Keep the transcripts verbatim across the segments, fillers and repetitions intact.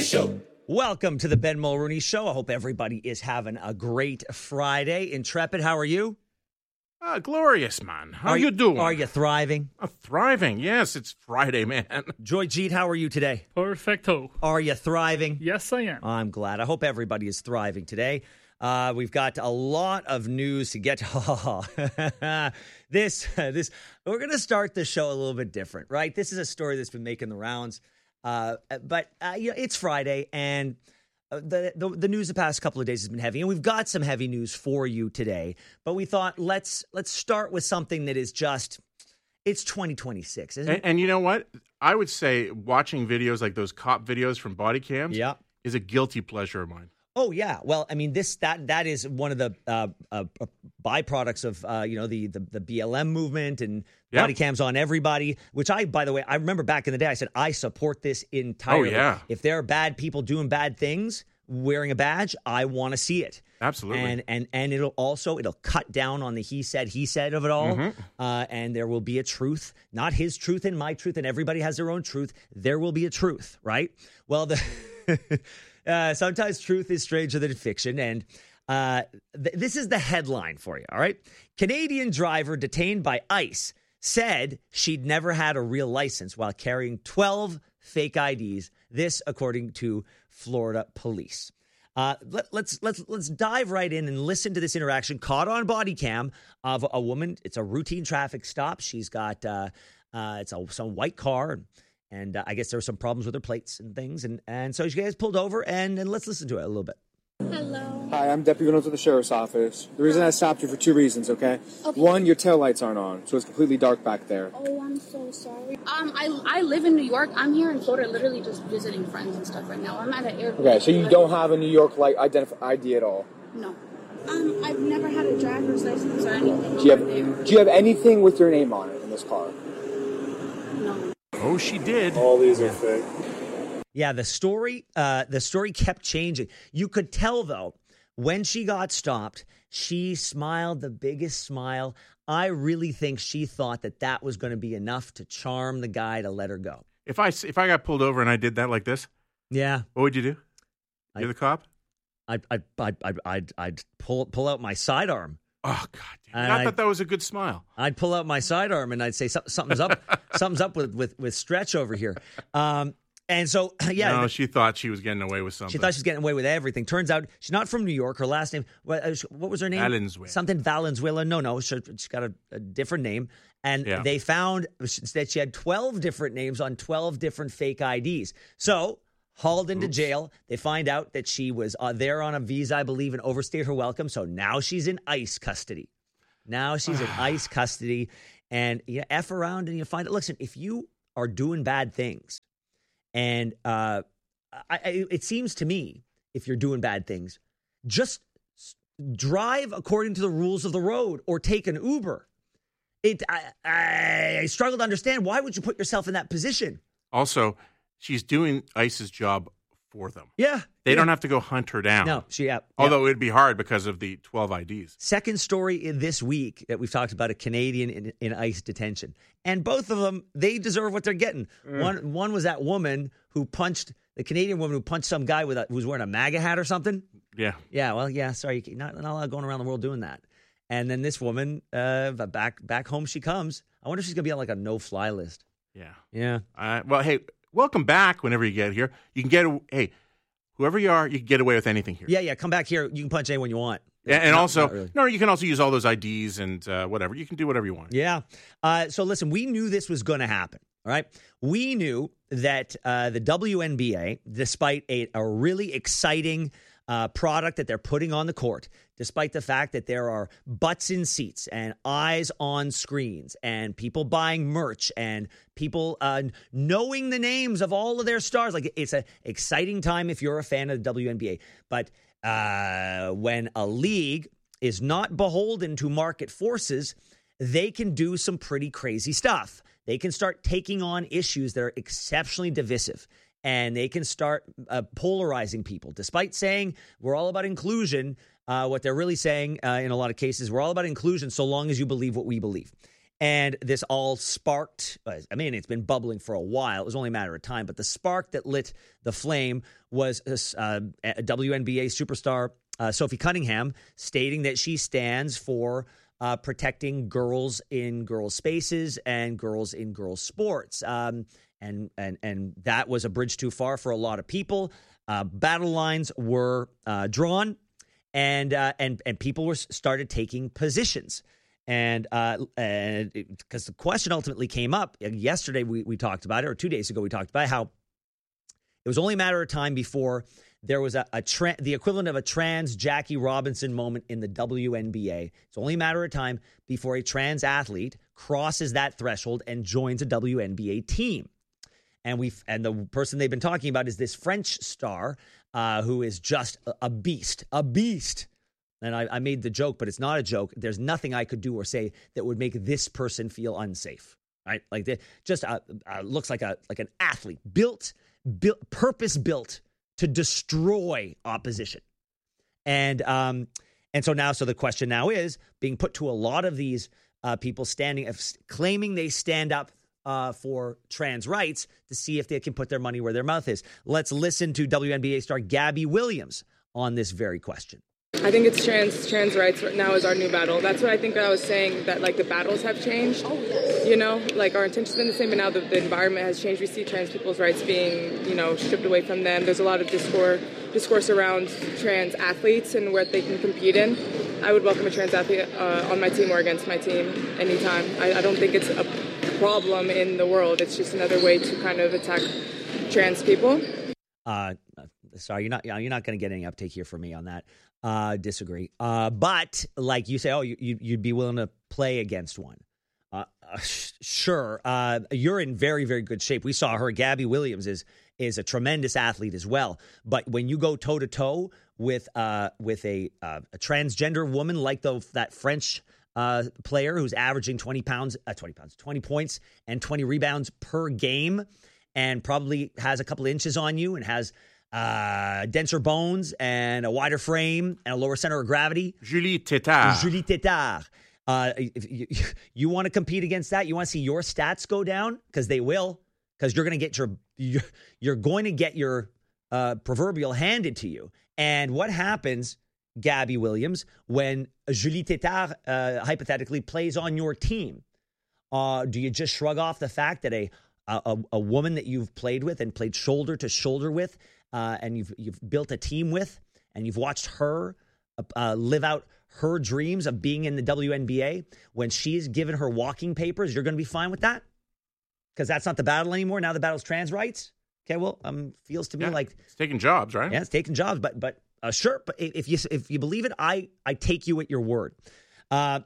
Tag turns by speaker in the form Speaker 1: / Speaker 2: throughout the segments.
Speaker 1: Show.
Speaker 2: Welcome to the Ben Mulrooney Show. I hope everybody is having a great Friday. Intrepid, how are you?
Speaker 3: Uh, glorious, man. How
Speaker 2: are
Speaker 3: you doing?
Speaker 2: Are you thriving?
Speaker 3: Uh, thriving. Yes, it's Friday, man.
Speaker 2: Joy Jeet, how are you today?
Speaker 4: Perfecto.
Speaker 2: Are you thriving?
Speaker 4: Yes, I am.
Speaker 2: I'm glad. I hope everybody is thriving today. Uh, we've got a lot of news to get to. this, this, we're going to start the show a little bit different, right? This is a story that's been making the rounds. Uh, but uh, you know, it's Friday, and the, the the news the past couple of days has been heavy, and we've got some heavy news for you today. But we thought let's let's start with something that is just it's twenty twenty-six, isn't
Speaker 3: and,
Speaker 2: it?
Speaker 3: And you know what? I would say watching videos like those cop videos from body cams
Speaker 2: yeah.
Speaker 3: is a guilty pleasure of mine.
Speaker 2: Oh yeah, well, I mean, this that that is one of the uh, uh, byproducts of uh, you know the, the the B L M movement and
Speaker 3: yeah.
Speaker 2: body cams on everybody. Which I, by the way, I remember back in the day, I said I support this entirely.
Speaker 3: Oh yeah,
Speaker 2: if there are bad people doing bad things, wearing a badge, I want to see it.
Speaker 3: Absolutely,
Speaker 2: and and and it'll also it'll cut down on the he said he said of it all,
Speaker 3: mm-hmm.
Speaker 2: uh, and there will be a truth, not his truth and my truth, and everybody has their own truth. There will be a truth, right? Well, the. Uh, sometimes truth is stranger than fiction, and uh, th- this is the headline for you, all right? Canadian driver detained by ICE said she'd never had a real license while carrying twelve fake I Ds, this according to Florida police. Uh, let, let's let's let's dive right in and listen to this interaction caught on body cam of a woman. It's a routine traffic stop. She's got uh, uh, it's a some white car. And, And uh, I guess there were some problems with her plates and things. And, and so she guys pulled over, and, and let's listen to it a little bit.
Speaker 5: Hello.
Speaker 6: Hi, I'm Deputy Reynolds with the Sheriff's Office. The reason I stopped you for two reasons, okay?
Speaker 5: Okay.
Speaker 6: One, your taillights aren't on, so it's completely dark back there.
Speaker 5: Oh, I'm so sorry. Um, I, I live in New York. I'm here in Florida literally just visiting friends and stuff right now. I'm at an airport.
Speaker 6: Okay, so you don't have a New York light identif- I D at all?
Speaker 5: No. Um, I've never had a driver's license or anything.
Speaker 6: Do you have, do you have anything with your name on it in this car?
Speaker 5: No.
Speaker 3: Oh, she did.
Speaker 6: All these are fake.
Speaker 2: Yeah, the story, uh, the story kept changing. You could tell, though, when she got stopped, she smiled the biggest smile. I really think she thought that that was going to be enough to charm the guy to let her go.
Speaker 3: If I if I got pulled over and I did that like this,
Speaker 2: yeah,
Speaker 3: what would you do?
Speaker 2: I,
Speaker 3: You're the cop.
Speaker 2: I'd I'd I'd I'd, I'd, I'd pull pull out my sidearm.
Speaker 3: Oh God!
Speaker 2: And
Speaker 3: I
Speaker 2: I'd,
Speaker 3: thought that was a good smile.
Speaker 2: I'd pull out my sidearm and I'd say something's up, something's up with, with, with Stretch over here. Um, and so yeah,
Speaker 3: no, she thought she was getting away with something.
Speaker 2: She thought she was getting away with everything. Turns out she's not from New York. Her last name, what, what was her name?
Speaker 3: Valenzuela.
Speaker 2: Something Valenzuela. No, no, she, she's got a, a different name. And
Speaker 3: yeah.
Speaker 2: they found that she had twelve different names on twelve different fake I Ds. So hauled into
Speaker 3: Oops.
Speaker 2: jail. They find out that she was uh, there on a visa, I believe, and overstayed her welcome. So now she's in ICE custody. Now she's in ICE custody, and you F around and you find it. Listen, if you are doing bad things, and uh, I, I, it seems to me, if you're doing bad things, just drive according to the rules of the road or take an Uber. It, I, I struggle to understand, why would you put yourself in that position?
Speaker 3: Also, she's doing ICE's job for them.
Speaker 2: Yeah.
Speaker 3: They
Speaker 2: yeah.
Speaker 3: don't have to go hunt her down.
Speaker 2: No, she, yeah.
Speaker 3: Although
Speaker 2: yeah.
Speaker 3: it'd be hard because of the twelve I Ds.
Speaker 2: Second story in this week that we've talked about, a Canadian in, in ICE detention. And both of them, they deserve what they're getting. Mm. One one was that woman who punched, the Canadian woman who punched some guy with a, who was wearing a MAGA hat or something.
Speaker 3: Yeah.
Speaker 2: Yeah, well, yeah, sorry. Not, not allowed going around the world doing that. And then this woman, uh, back back home she comes. I wonder if she's going to be on like a no-fly list.
Speaker 3: Yeah.
Speaker 2: Yeah.
Speaker 3: Uh, well, hey, welcome back whenever you get here. You can get, hey, whoever you are, you can get away with anything here.
Speaker 2: Yeah, yeah, come back here. You can punch anyone you want.
Speaker 3: And, and
Speaker 2: Not-
Speaker 3: also,
Speaker 2: not really.
Speaker 3: no, you can also use all those I Ds and uh, whatever. You can do whatever you want.
Speaker 2: Yeah. Uh, so listen, we knew this was going to happen, all right? We knew that uh, the W N B A, despite a, a really exciting uh, product that they're putting on the court, despite the fact that there are butts in seats and eyes on screens and people buying merch and people uh, knowing the names of all of their stars. Like, it's an exciting time if you're a fan of the W N B A. But uh, when a league is not beholden to market forces, they can do some pretty crazy stuff. They can start taking on issues that are exceptionally divisive, and they can start uh, polarizing people. Despite saying we're all about inclusion, uh, what they're really saying uh, in a lot of cases, we're all about inclusion so long as you believe what we believe. And this all sparked, I mean, it's been bubbling for a while. It was only a matter of time. But the spark that lit the flame was uh, a W N B A superstar, uh, Sophie Cunningham, stating that she stands for uh, protecting girls in girls' spaces and girls in girls' sports. Um, and, and, and that was a bridge too far for a lot of people. Uh, battle lines were uh, drawn, and, uh, and, and people were started taking positions. And uh, and because the question ultimately came up yesterday, we, we talked about it, or two days ago, we talked about how it was only a matter of time before there was a, a tra- the equivalent of a trans Jackie Robinson moment in the W N B A. It's only a matter of time before a trans athlete crosses that threshold and joins a W N B A team. And we and the person they've been talking about is this French star uh, who is just a, a beast, a beast. And I, I made the joke, but it's not a joke. There's nothing I could do or say that would make this person feel unsafe, right? Like they just uh, uh, looks like a like an athlete, built, built, purpose built to destroy opposition. And um, and so now, so the question now is being put to a lot of these uh, people standing, uh, claiming they stand up uh, for trans rights to see if they can put their money where their mouth is. Let's listen to W N B A star Gabby Williams on this very question.
Speaker 1: I think it's trans trans rights right now is our new battle. That's what I think I was saying, that like the battles have changed. Oh, yes. You know, like our intention's been the same, but now the, the environment has changed. We see trans people's rights being, you know, stripped away from them. There's a lot of discourse, discourse around trans athletes and what they can compete in. I would welcome a trans athlete uh, on my team or against my team anytime. I, I don't think it's a problem in the world. It's just another way to kind of attack trans people.
Speaker 2: Uh, sorry, you're not you're not going to get any uptake here from me on that. Uh, disagree. Uh, but like you say, oh, you, you'd be willing to play against one. Uh, uh, sh- sure. Uh, you're in very, very good shape. We saw her. Gabby Williams is is a tremendous athlete as well. But when you go toe to toe with uh with a uh, a transgender woman like the that French uh player who's averaging twenty pounds, uh, twenty pounds, twenty points and twenty rebounds per game, and probably has a couple of inches on you and has Uh, denser bones and a wider frame and a lower center of gravity.
Speaker 3: Julie Tétard.
Speaker 2: Julie Tétard. Uh, if you, you want to compete against that? You want to see your stats go down? Because they will. Because you're going to get your you're, you're going to get your uh, proverbial handed to you. And what happens, Gabby Williams, when Julie Tétard uh, hypothetically plays on your team? Uh, do you just shrug off the fact that a a, a woman that you've played with and played shoulder to shoulder with, Uh, and you've you've built a team with, and you've watched her uh, live out her dreams of being in the W N B A, when she's given her walking papers, you're going to be fine with that? Because that's not the battle anymore. Now the battle's trans rights. Okay, well, um, feels to me
Speaker 3: yeah,
Speaker 2: like
Speaker 3: it's taking jobs, right?
Speaker 2: Yeah, it's taking jobs, but but uh, sure. But if you if you believe it, I I take you at your word. Uh,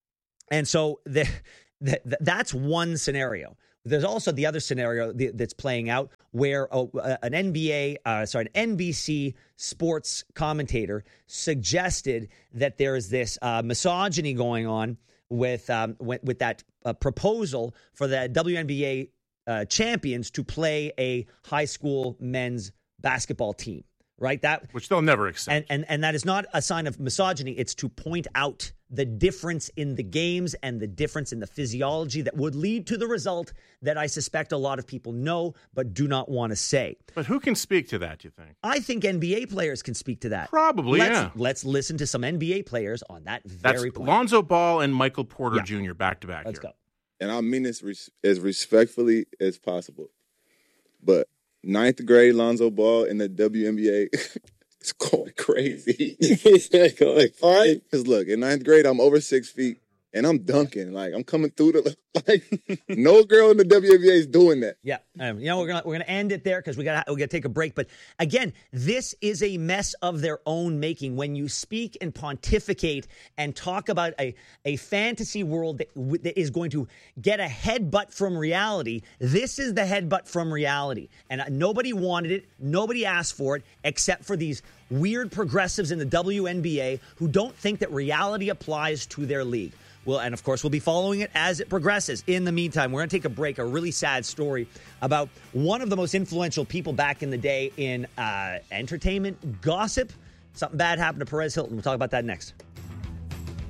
Speaker 2: and so the, the, the, that's one scenario. There's also the other scenario that's playing out where a, an N B A, uh, sorry, an N B C sports commentator suggested that there is this uh, misogyny going on with um, with, with that uh, proposal for the W N B A uh, champions to play a high school men's basketball team, right? That
Speaker 3: which they'll never accept,
Speaker 2: and and and that is not a sign of misogyny. It's to point out the difference in the games and the difference in the physiology that would lead to the result that I suspect a lot of people know but do not want to say.
Speaker 3: But who can speak to that, you think?
Speaker 2: I think N B A players can speak to that.
Speaker 3: Probably,
Speaker 2: let's,
Speaker 3: yeah.
Speaker 2: Let's listen to some N B A players on that
Speaker 3: That's
Speaker 2: very point.
Speaker 3: Lonzo Ball and Michael Porter
Speaker 2: Yeah.
Speaker 3: Junior back to back.
Speaker 2: Let's
Speaker 3: here.
Speaker 2: go.
Speaker 4: And I mean this res- as respectfully as possible. But ninth grade Lonzo Ball in the W N B A, it's going crazy. going fine. Because look, in ninth grade, I'm over six feet, and I'm dunking. Like, I'm coming through the, like, no girl in the W N B A is doing that.
Speaker 2: Yeah, um, you know we're gonna we're gonna end it there because we got we got to take a break. But again, this is a mess of their own making. When you speak and pontificate and talk about a a fantasy world that, w- that is going to get a headbutt from reality, this is the headbutt from reality, and uh, nobody wanted it, nobody asked for it, except for these weird progressives in the W N B A who don't think that reality applies to their league. Well, and of course, we'll be following it as it progresses. In the meantime, we're going to take a break, a really sad story about one of the most influential people back in the day in uh, entertainment gossip. Something bad happened to Perez Hilton. We'll talk about that next.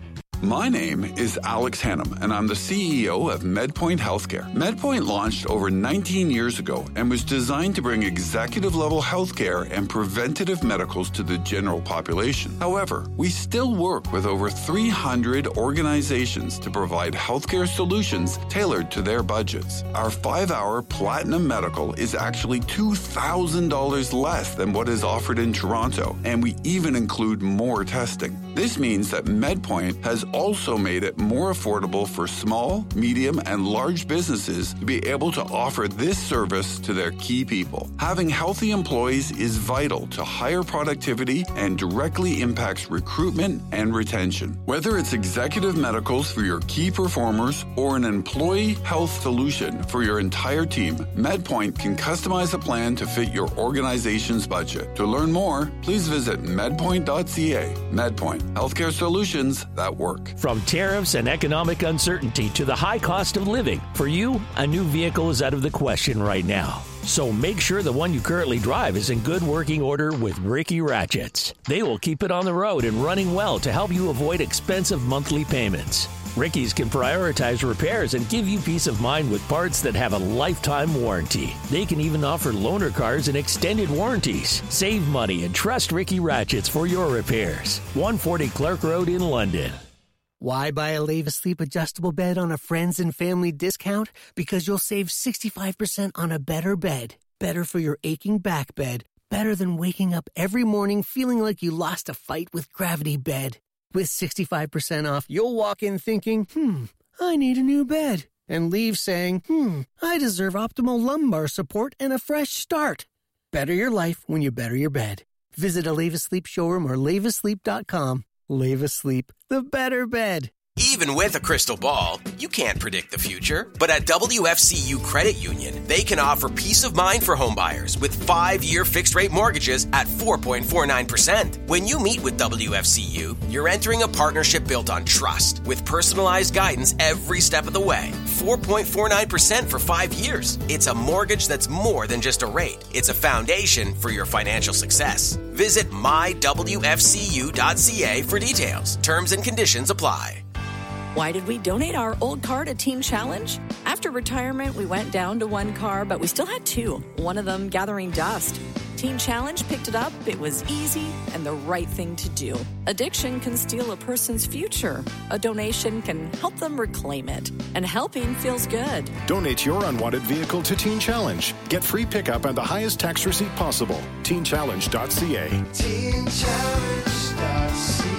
Speaker 7: My name is Alex Hannum, and I'm the C E O of MedPoint Healthcare. MedPoint launched over nineteen years ago and was designed to bring executive-level healthcare and preventative medicals to the general population. However, we still work with over three hundred organizations to provide healthcare solutions tailored to their budgets. Our five-hour Platinum Medical is actually two thousand dollars less than what is offered in Toronto, and we even include more testing. This means that MedPoint has also made it more affordable for small, medium, and large businesses to be able to offer this service to their key people. Having healthy employees is vital to higher productivity and directly impacts recruitment and retention. Whether it's executive medicals for your key performers or an employee health solution for your entire team, MedPoint can customize a plan to fit your organization's budget. To learn more, please visit medpoint dot c a. MedPoint, healthcare solutions that work.
Speaker 8: From tariffs and economic uncertainty to the high cost of living, for you, a new vehicle is out of the question right now. So make sure the one you currently drive is in good working order with Ricky Ratchets. They will keep it on the road and running well to help you avoid expensive monthly payments. Ricky's can prioritize repairs and give you peace of mind with parts that have a lifetime warranty. They can even offer loaner cars and extended warranties. Save money and trust Ricky Ratchets for your repairs. one forty Clark Road in London.
Speaker 9: Why buy a Leva Sleep adjustable bed on a friends and family discount? Because you'll save sixty-five percent on a better bed. Better for your aching back bed. Better than waking up every morning feeling like you lost a fight with Gravity Bed. With sixty-five percent off, you'll walk in thinking, hmm, I need a new bed. And leave saying, hmm, I deserve optimal lumbar support and a fresh start. Better your life when you better your bed. Visit a Leva Sleep showroom or leva sleep dot com. Leva Sleep, the better bed.
Speaker 10: Even with a crystal ball, you can't predict the future. But at W F C U Credit Union, they can offer peace of mind for homebuyers with five-year fixed-rate mortgages at four point four nine percent. When you meet with W F C U, you're entering a partnership built on trust with personalized guidance every step of the way. four point four nine percent for five years. It's a mortgage that's more than just a rate. It's a foundation for your financial success. Visit my w f c u dot c a for details. Terms and conditions apply.
Speaker 11: Why did we donate our old car to Teen Challenge? After retirement, we went down to one car, but we still had two, one of them gathering dust. Teen Challenge picked it up, it was easy, and the right thing to do. Addiction can steal a person's future. A donation can help them reclaim it. And helping feels good.
Speaker 12: Donate your unwanted vehicle to Teen Challenge. Get free pickup and the highest tax receipt possible. teen challenge dot c a. teen challenge dot c a.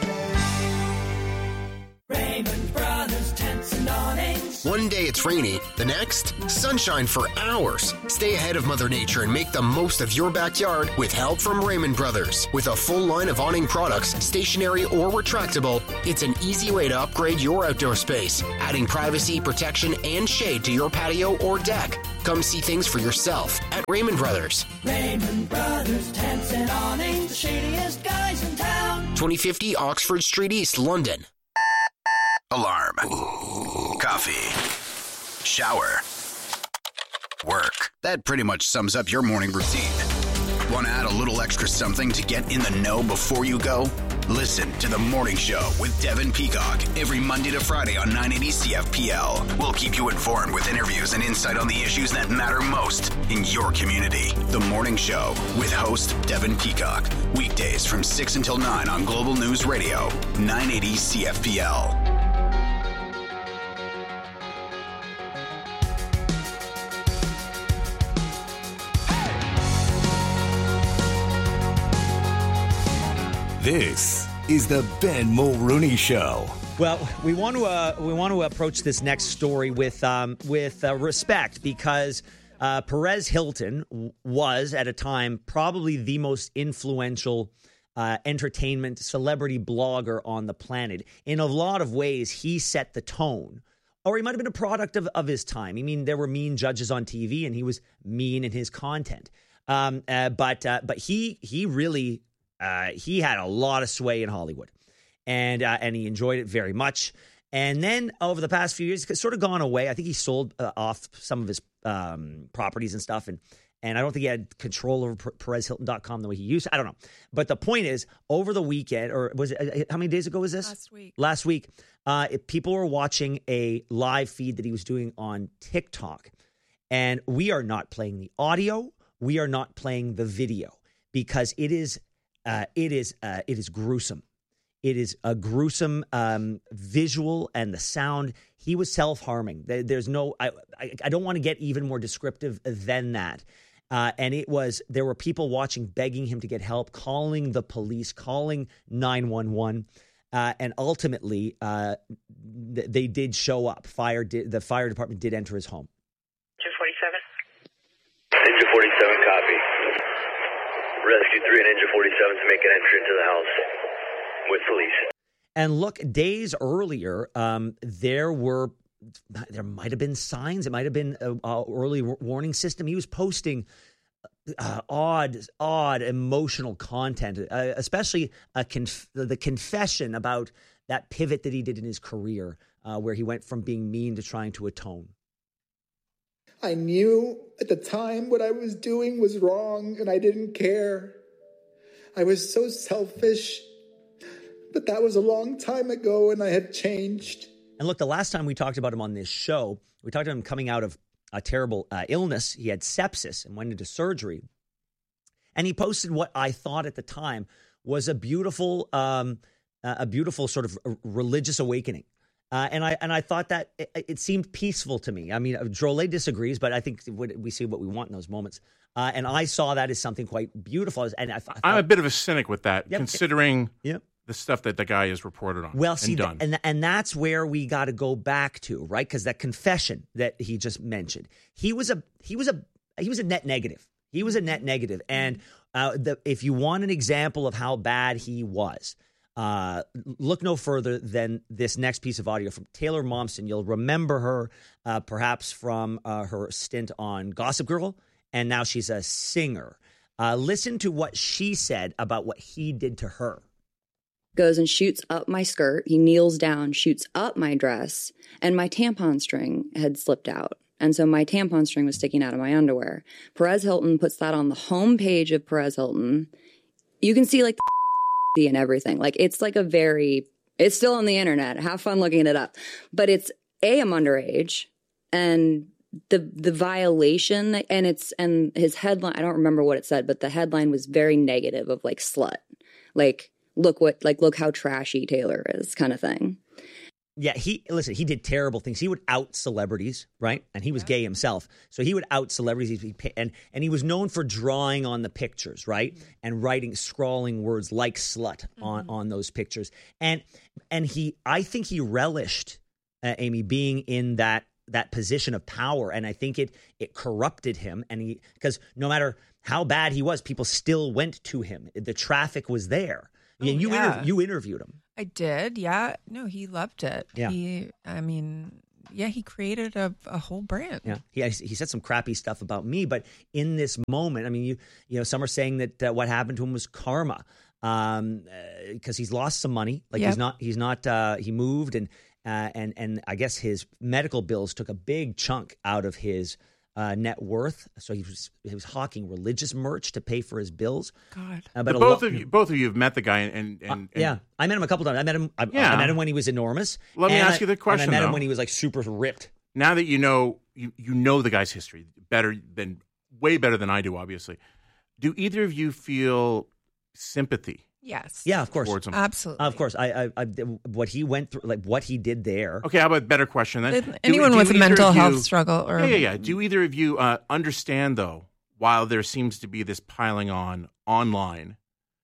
Speaker 13: Raymond Brothers Tents and Awnings.
Speaker 14: One day it's rainy, the next, sunshine for hours. Stay ahead of Mother Nature and make the most of your backyard with help from Raymond Brothers. With a full line of awning products, stationary or retractable, it's an easy way to upgrade your outdoor space, adding privacy, protection, and shade to your patio or deck. Come see things for yourself at Raymond Brothers.
Speaker 13: Raymond Brothers Tents and Awnings, the shadiest guys in town.
Speaker 14: twenty fifty Oxford Street East, London.
Speaker 15: Alarm. Ooh. Coffee. Shower. Work. That pretty much sums up your morning routine. Want to add a little extra something to get in the know before you go? Listen to The Morning Show with Devin Peacock every Monday to Friday on nine eighty C F P L. We'll keep you informed with interviews and insight on the issues that matter most in your community. The Morning Show with host Devin Peacock. Weekdays from six until nine on Global News Radio, nine eighty C F P L.
Speaker 16: This is the Ben Mulrooney Show.
Speaker 2: Well, we want to uh, we want to approach this next story with um, with uh, respect because uh, Perez Hilton was at a time probably the most influential uh, entertainment celebrity blogger on the planet. In a lot of ways, he set the tone. Or he might have been a product of, of his time. I mean, there were mean judges on T V, and he was mean in his content. Um, uh, but uh, but he he really. Uh, he had a lot of sway in Hollywood, and uh, and he enjoyed it very much. And then over the past few years, it's sort of gone away. I think he sold uh, off some of his um, properties and stuff, and And I don't think he had control over Perez Hilton dot com the way he used to. I don't know. But the point is, over the weekend, or was it, how many days ago was this?
Speaker 17: Last week.
Speaker 2: Last week, uh, people were watching a live feed that he was doing on TikTok. And we are not playing the audio. We are not playing the video because it is, uh, it is, uh, it is gruesome. It is a gruesome um, visual and the sound. He was self-harming. There's no, I, I, I don't want to get even more descriptive than that. Uh, and it was, there were people watching, begging him to get help, calling the police, calling nine one one. Uh, and ultimately, uh, th- they did show up. Fire did, the fire department did enter his home.
Speaker 18: Ninja forty-seven. Ninja forty-seven, copy. Rescue three and Ninja forty-seven to make an entry into the house with police.
Speaker 2: And look, days earlier, um, there were, there might have been signs. It might have been an early warning system. He was posting uh, odd, odd emotional content, uh, especially a conf- the confession about that pivot that he did in his career, uh, where he went from being mean to trying to atone.
Speaker 19: I knew at the time what I was doing was wrong, and I didn't care. I was so selfish. But that was a long time ago, and I had changed.
Speaker 2: And look, the last time we talked about him on this show, we talked about him coming out of a terrible uh, illness. He had sepsis and went into surgery. And he posted what I thought at the time was a beautiful, um, uh, a beautiful sort of religious awakening. Uh, and I and I thought that it, it seemed peaceful to me. I mean, Drolet disagrees, but I think we see what we want in those moments. Uh, and I saw that as something quite beautiful. And I, I thought,
Speaker 3: I'm a bit of a cynic with that,
Speaker 2: yep,
Speaker 3: considering
Speaker 2: yep.
Speaker 3: the stuff that the guy has reported on.
Speaker 2: Well,
Speaker 3: and
Speaker 2: see,
Speaker 3: done.
Speaker 2: and and that's where we got to go back to, right? Because that confession that he just mentioned, he was a he was a he was a net negative. He was a net negative, and uh, the, if you want an example of how bad he was. Uh, look no further than this next piece of audio from Taylor Momsen. You'll remember her uh, perhaps from uh, her stint on Gossip Girl, and now she's a singer. Uh, listen to what she said about what he did to her.
Speaker 20: Goes and shoots up my skirt. He kneels down, shoots up my dress, and my tampon string had slipped out. And so my tampon string was sticking out of my underwear. Perez Hilton puts that on the homepage of Perez Hilton. You can see like the and everything. Like, it's like a very, it's still on the internet. Have fun looking it up. But it's A, I'm underage, and the the violation, and it's, and his headline, I don't remember what it said, but the headline was very negative of like slut. Like, look what, like, look how trashy Taylor is, kind of thing.
Speaker 2: Yeah, he, listen, he did terrible things. He would out celebrities, right? And he was yeah. gay himself. So he would out celebrities. He, and, and he was known for drawing on the pictures, right? Mm-hmm. And writing, scrawling words like slut mm-hmm. on, on those pictures. And and he, I think he relished, uh, Amy, being in that that position of power. And I think it it corrupted him. And he, because no matter how bad he was, people still went to him. The traffic was there.
Speaker 17: Oh,
Speaker 2: and you,
Speaker 17: yeah.
Speaker 2: inter- you interviewed him.
Speaker 17: I did, yeah. No, he loved it.
Speaker 2: Yeah.
Speaker 17: He, I mean, yeah, he created a, a whole brand.
Speaker 2: Yeah, he he said some crappy stuff about me, but in this moment, I mean, you you know, some are saying that uh, what happened to him was karma, um, because uh, he's lost some money. Like yep. he's not he's not uh, he moved and uh, and and I guess his medical bills took a big chunk out of his Uh, net worth, so he was he was hawking religious merch to pay for his bills.
Speaker 17: God,
Speaker 2: uh,
Speaker 3: but, but both lo- of you, both of you have met the guy, and, and, and
Speaker 2: uh, yeah, I met him a couple times. I met him. I,
Speaker 3: yeah.
Speaker 2: I met him when he was enormous.
Speaker 3: Let me ask
Speaker 2: I,
Speaker 3: you the question.
Speaker 2: And I met
Speaker 3: though.
Speaker 2: him when he was like super ripped.
Speaker 3: Now that you know you you know the guy's history better than way better than I do, obviously. Do either of you feel sympathy?
Speaker 17: Yes.
Speaker 2: Yeah, of course.
Speaker 17: Absolutely.
Speaker 2: Uh, of course. I, I, I, what he went through, like what he did there.
Speaker 3: Okay, how about a better question then?
Speaker 17: Do, anyone do with a mental
Speaker 3: you,
Speaker 17: health struggle or
Speaker 3: yeah, yeah, yeah. Do either of you uh, understand though, while there seems to be this piling on online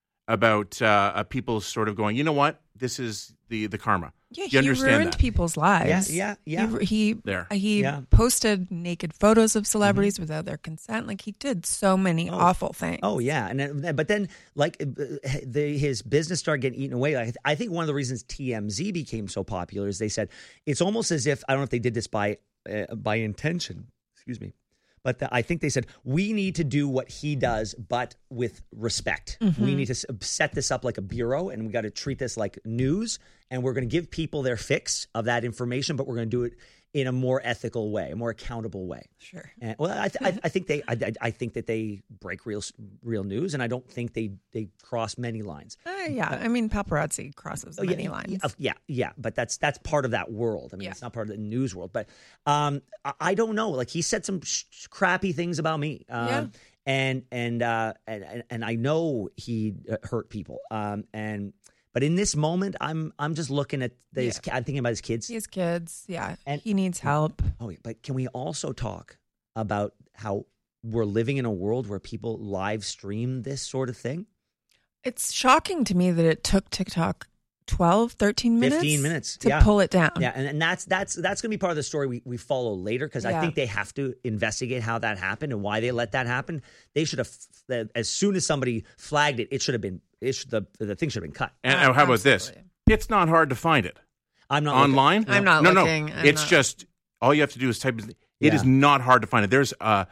Speaker 3: about uh, people sort of going, you know what, this is the the karma.
Speaker 17: Yeah,
Speaker 3: you
Speaker 17: he
Speaker 3: understand
Speaker 17: ruined
Speaker 3: that?
Speaker 17: people's lives.
Speaker 2: Yeah, yeah, yeah.
Speaker 17: He he,
Speaker 3: there.
Speaker 17: he
Speaker 2: yeah.
Speaker 17: posted naked photos of celebrities mm-hmm. without their consent. Like he did so many
Speaker 2: oh.
Speaker 17: awful things.
Speaker 2: Oh yeah, and then, but then like the, his business started getting eaten away. I, I think one of the reasons T M Z became so popular is they said it's almost as if I don't know if they did this by uh, by intention. Excuse me. But the, I think they said, we need to do what he does, but with respect. Mm-hmm. We need to set this up like a bureau, and we got to treat this like news. And we're going to give people their fix of that information, but we're going to do it in a more ethical way, a more accountable way.
Speaker 17: Sure.
Speaker 2: And, well, I, th- I, I think they, I, I think that they break real, real news, and I don't think they, they cross many lines.
Speaker 17: Uh, yeah, I mean, paparazzi crosses
Speaker 2: Oh,
Speaker 17: many
Speaker 2: yeah,
Speaker 17: lines.
Speaker 2: Yeah, yeah, yeah, but that's that's part of that world. I mean,
Speaker 17: Yeah.
Speaker 2: it's not part of the news world. But um, I, I don't know. Like he said some sh- crappy things about me. Um,
Speaker 17: Yeah.
Speaker 2: And and, uh, and and and I know he uh, hurt people. Um, and but in this moment, I'm I'm just looking at these.
Speaker 17: Yeah.
Speaker 2: I'm thinking about his kids.
Speaker 17: He has kids. Yeah,
Speaker 2: And-
Speaker 17: he needs help.
Speaker 2: Oh, yeah, but can we also talk about how we're living in a world where people live stream this sort of thing?
Speaker 17: It's shocking to me that it took TikTok twelve, thirteen minutes,
Speaker 2: fifteen minutes
Speaker 17: to
Speaker 2: yeah.
Speaker 17: pull it down.
Speaker 2: Yeah, and, and that's that's that's going to be part of the story we, we follow later because I
Speaker 17: Yeah.
Speaker 2: think they have to investigate how that happened and why they let that happen. They should have, as soon as somebody flagged it, it should have been it should, the the thing should have been cut.
Speaker 3: And uh, how about this? It's not hard to find it.
Speaker 2: I'm not
Speaker 3: online.
Speaker 2: looking.
Speaker 17: I'm not
Speaker 3: no,
Speaker 17: looking.
Speaker 3: No,
Speaker 17: I'm
Speaker 3: it's
Speaker 17: not-
Speaker 3: just all you have to do is type. It
Speaker 2: Yeah.
Speaker 3: is not hard to find it. There's a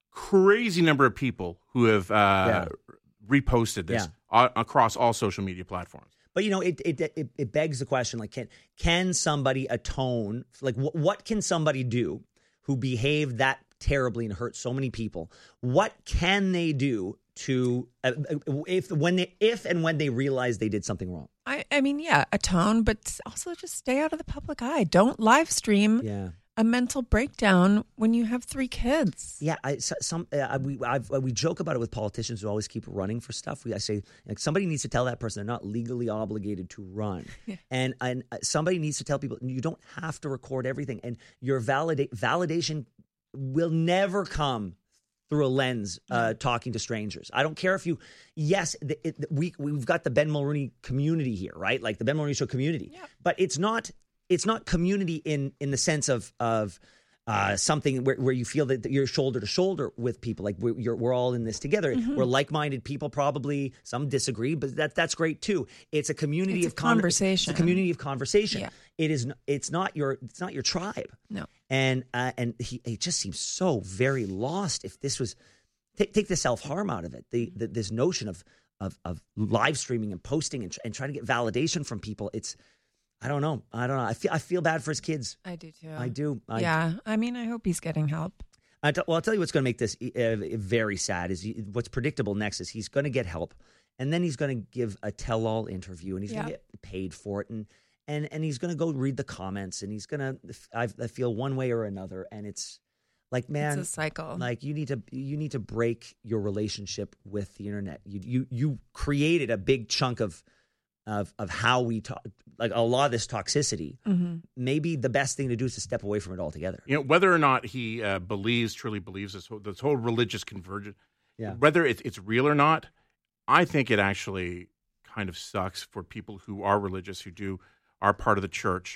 Speaker 3: crazy number of people who have uh,
Speaker 2: Yeah.
Speaker 3: reposted this a- across all social media platforms.
Speaker 2: But you know, it it it, it begs the question: like, can can somebody atone? Like, wh- what can somebody do who behaved that terribly and hurt so many people? What can they do to uh, if when they if and when they realize they did something wrong?
Speaker 17: I, I mean, yeah, atone, but also just stay out of the public eye. Don't live stream
Speaker 2: Yeah.
Speaker 17: a mental breakdown when you have three kids.
Speaker 2: Yeah, I, so- some uh, we I've, uh, we joke about it with politicians who always keep running for stuff. We I say like somebody needs to tell that person they're not legally obligated to run,
Speaker 17: Yeah.
Speaker 2: and and uh, somebody needs to tell people you don't have to record everything, and your validate validation will never come through a lens uh, talking to strangers. I don't care if you. Yes, the, it, we we've got the Ben Mulroney community here, right? Like the Ben Mulroney Show community, but it's not. It's not community in in the sense of of uh, something where, where you feel that you're shoulder to shoulder with people. Like we're you're, we're all in this together.
Speaker 17: Mhm.
Speaker 2: We're like minded people. Probably some disagree, but that that's great too. It's a community
Speaker 17: It's a
Speaker 2: of con-
Speaker 17: conversation.
Speaker 2: It's a community of conversation.
Speaker 17: Yeah.
Speaker 2: It is. n- It's not your. It's not your tribe.
Speaker 17: No.
Speaker 2: And uh, and he it just seems so very lost. If this was take take the self harm out of it, the, the this notion of of of live streaming and posting and, tr- and trying to get validation from people. It's I don't know. I don't know. I feel I feel bad for his kids.
Speaker 17: I do too.
Speaker 2: I do. I,
Speaker 17: yeah, I mean, I hope he's getting help.
Speaker 2: I t- well, I'll tell you what's going to make this uh, very sad is he, what's predictable next is he's going to get help, and then he's going to give a tell-all interview, and he's going
Speaker 17: Yeah.
Speaker 2: to get paid for it, and and and he's going to go read the comments, and he's going to I, I feel one way or another, and it's like man,
Speaker 17: It's a cycle.
Speaker 2: Like you need to you need to break your relationship with the internet. You you you created a big chunk of of of how we talk, like a lot of this toxicity.
Speaker 17: Mhm.
Speaker 2: Maybe the best thing to do is to step away from it altogether.
Speaker 3: You know, whether or not he uh, believes, truly believes this whole, this whole religious convergence,
Speaker 2: Yeah.
Speaker 3: whether it, it's real or not, I think it actually kind of sucks for people who are religious, who do are part of the church,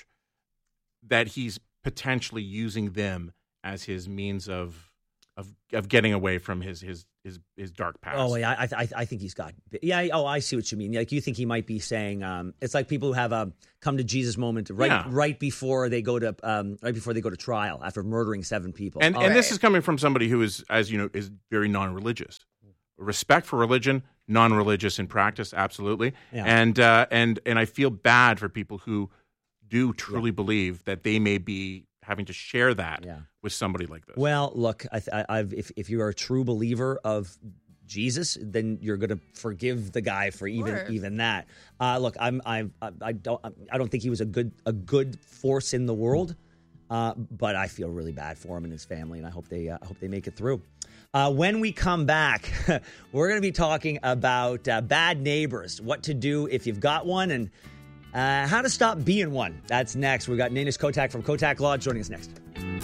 Speaker 3: that he's potentially using them as his means of of of getting away from his his his, his dark past.
Speaker 2: Oh, yeah, I, I, I think he's got. Yeah, oh, I see what you mean. Like you think he might be saying, um, it's like people who have a come to Jesus moment right
Speaker 3: Yeah.
Speaker 2: right before they go to um, right before they go to trial after murdering seven people.
Speaker 3: And
Speaker 2: Oh,
Speaker 3: and this is coming from somebody who is, as you know, is very non-religious. Respect for religion, non-religious in practice, absolutely.
Speaker 2: Yeah.
Speaker 3: And uh, and and I feel bad for people who do truly believe that they may be having to share that
Speaker 2: Yeah.
Speaker 3: with somebody like this.
Speaker 2: Well, look, I, I, I've, if if you are a true believer of Jesus, then you're going to forgive the guy for even
Speaker 17: Sure.
Speaker 2: even that. Uh, look, I'm I I don't I don't think he was a good a good force in the world, uh, but I feel really bad for him and his family, and I hope they uh, I hope they make it through. Uh, when we come back, we're going to be talking about uh, bad neighbors, what to do if you've got one, and uh, how to stop being one. That's next. We've got Nanis Kotak from Kotak Law joining us next.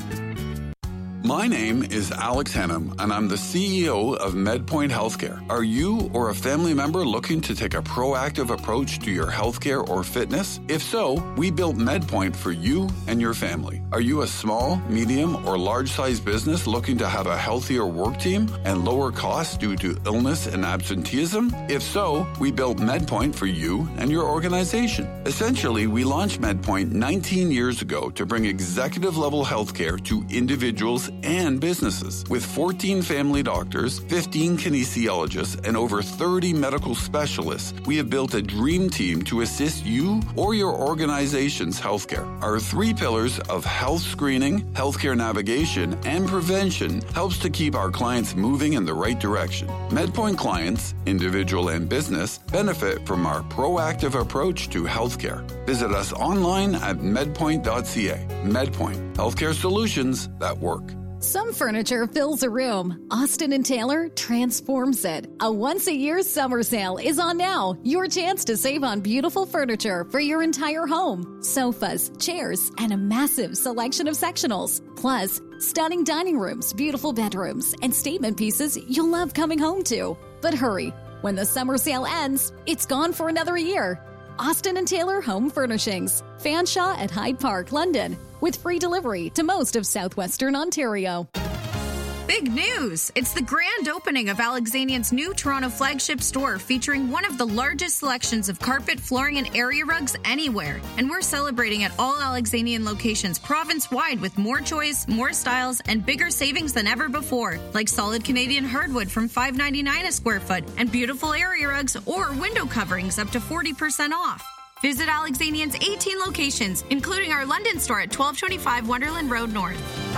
Speaker 7: My name is Alex Hannum, and I'm the C E O of MedPoint Healthcare. Are you or a family member looking to take a proactive approach to your healthcare or fitness? If so, we built MedPoint for you and your family. Are you a small, medium, or large-sized business looking to have a healthier work team and lower costs due to illness and absenteeism? If so, we built MedPoint for you and your organization. Essentially, we launched MedPoint nineteen years ago to bring executive-level healthcare to individuals and businesses. With fourteen family doctors, fifteen kinesiologists, and over thirty medical specialists, we have built a dream team to assist you or your organization's healthcare. Our three pillars of health screening, healthcare navigation, and prevention helps to keep our clients moving in the right direction. MedPoint clients, individual and business, benefit from our proactive approach to healthcare. Visit us online at medpoint dot c a. MedPoint, healthcare solutions that work.
Speaker 21: Some furniture fills a room. Austin and Taylor transforms it. A once-a-year summer sale is on now. Your chance to save on beautiful furniture for your entire home. Sofas, chairs, and a massive selection of sectionals. Plus, stunning dining rooms, beautiful bedrooms, and statement pieces you'll love coming home to. But hurry, when the summer sale ends, it's gone for another year. Austin and Taylor Home Furnishings. Fanshawe at Hyde Park, London. With free delivery to most of southwestern Ontario.
Speaker 22: Big news! It's the grand opening of Alexanian's new Toronto flagship store featuring one of the largest selections of carpet, flooring, and area rugs anywhere. And we're celebrating at all Alexanian locations province-wide with more choice, more styles, and bigger savings than ever before. Like solid Canadian hardwood from five dollars and ninety-nine cents a square foot and beautiful area rugs or window coverings up to forty percent off. Visit Alexanian's eighteen locations, including our London store at twelve twenty-five Wonderland Road North.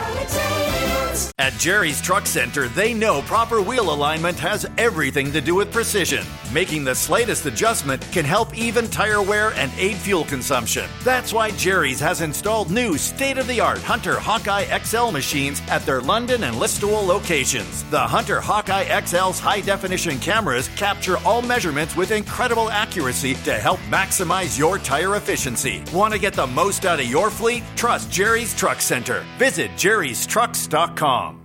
Speaker 23: At Jerry's Truck Center, they know proper wheel alignment has everything to do with precision. Making the slightest adjustment can help even tire wear and aid fuel consumption. That's why Jerry's has installed new state-of-the-art Hunter Hawkeye X L machines at their London and Listowel locations. The Hunter Hawkeye X L's high-definition cameras capture all measurements with incredible accuracy to help maximize your tire efficiency. Want to get the most out of your fleet? Trust Jerry's Truck Center. Visit jerrys trucks dot com.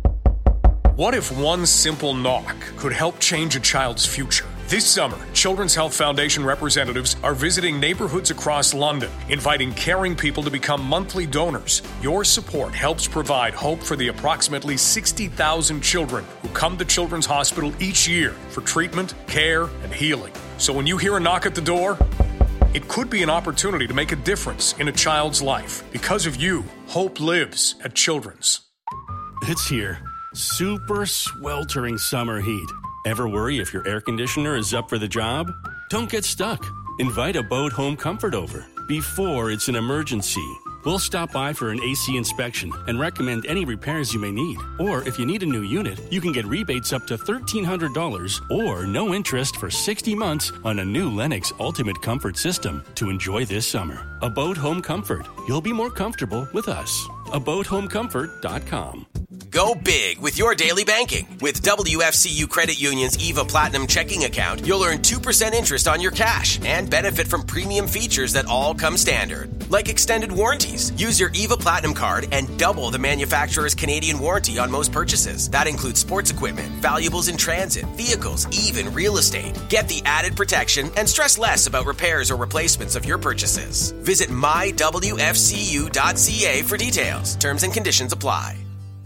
Speaker 24: What if one simple knock could help change a child's future? This summer, Children's Health Foundation representatives are visiting neighborhoods across London, inviting caring people to become monthly donors. Your support helps provide hope for the approximately sixty thousand children who come to Children's Hospital each year for treatment, care, and healing. So when you hear a knock at the door, it could be an opportunity to make a difference in a child's life. Because of you, hope lives at Children's.
Speaker 25: It's here. Super sweltering summer heat. Ever worry if your air conditioner is up for the job? Don't get stuck. Invite Abode Home Comfort over before it's an emergency. We'll stop by for an A C inspection and recommend any repairs you may need. Or if you need a new unit, you can get rebates up to thirteen hundred dollars or no interest for sixty months on a new Lennox Ultimate Comfort system to enjoy this summer. Abode Home Comfort. You'll be more comfortable with us. abode home comfort dot com.
Speaker 10: Go big with your daily banking. With W F C U Credit Union's EVA Platinum checking account, you'll earn two percent interest on your cash and benefit from premium features that all come standard, like extended warranties. Use your EVA Platinum card and double the manufacturer's Canadian warranty on most purchases. That includes sports equipment, valuables in transit, vehicles, even real estate. Get the added protection and stress less about repairs or replacements of your purchases. Visit my w f c u dot c a for details. Terms and conditions apply.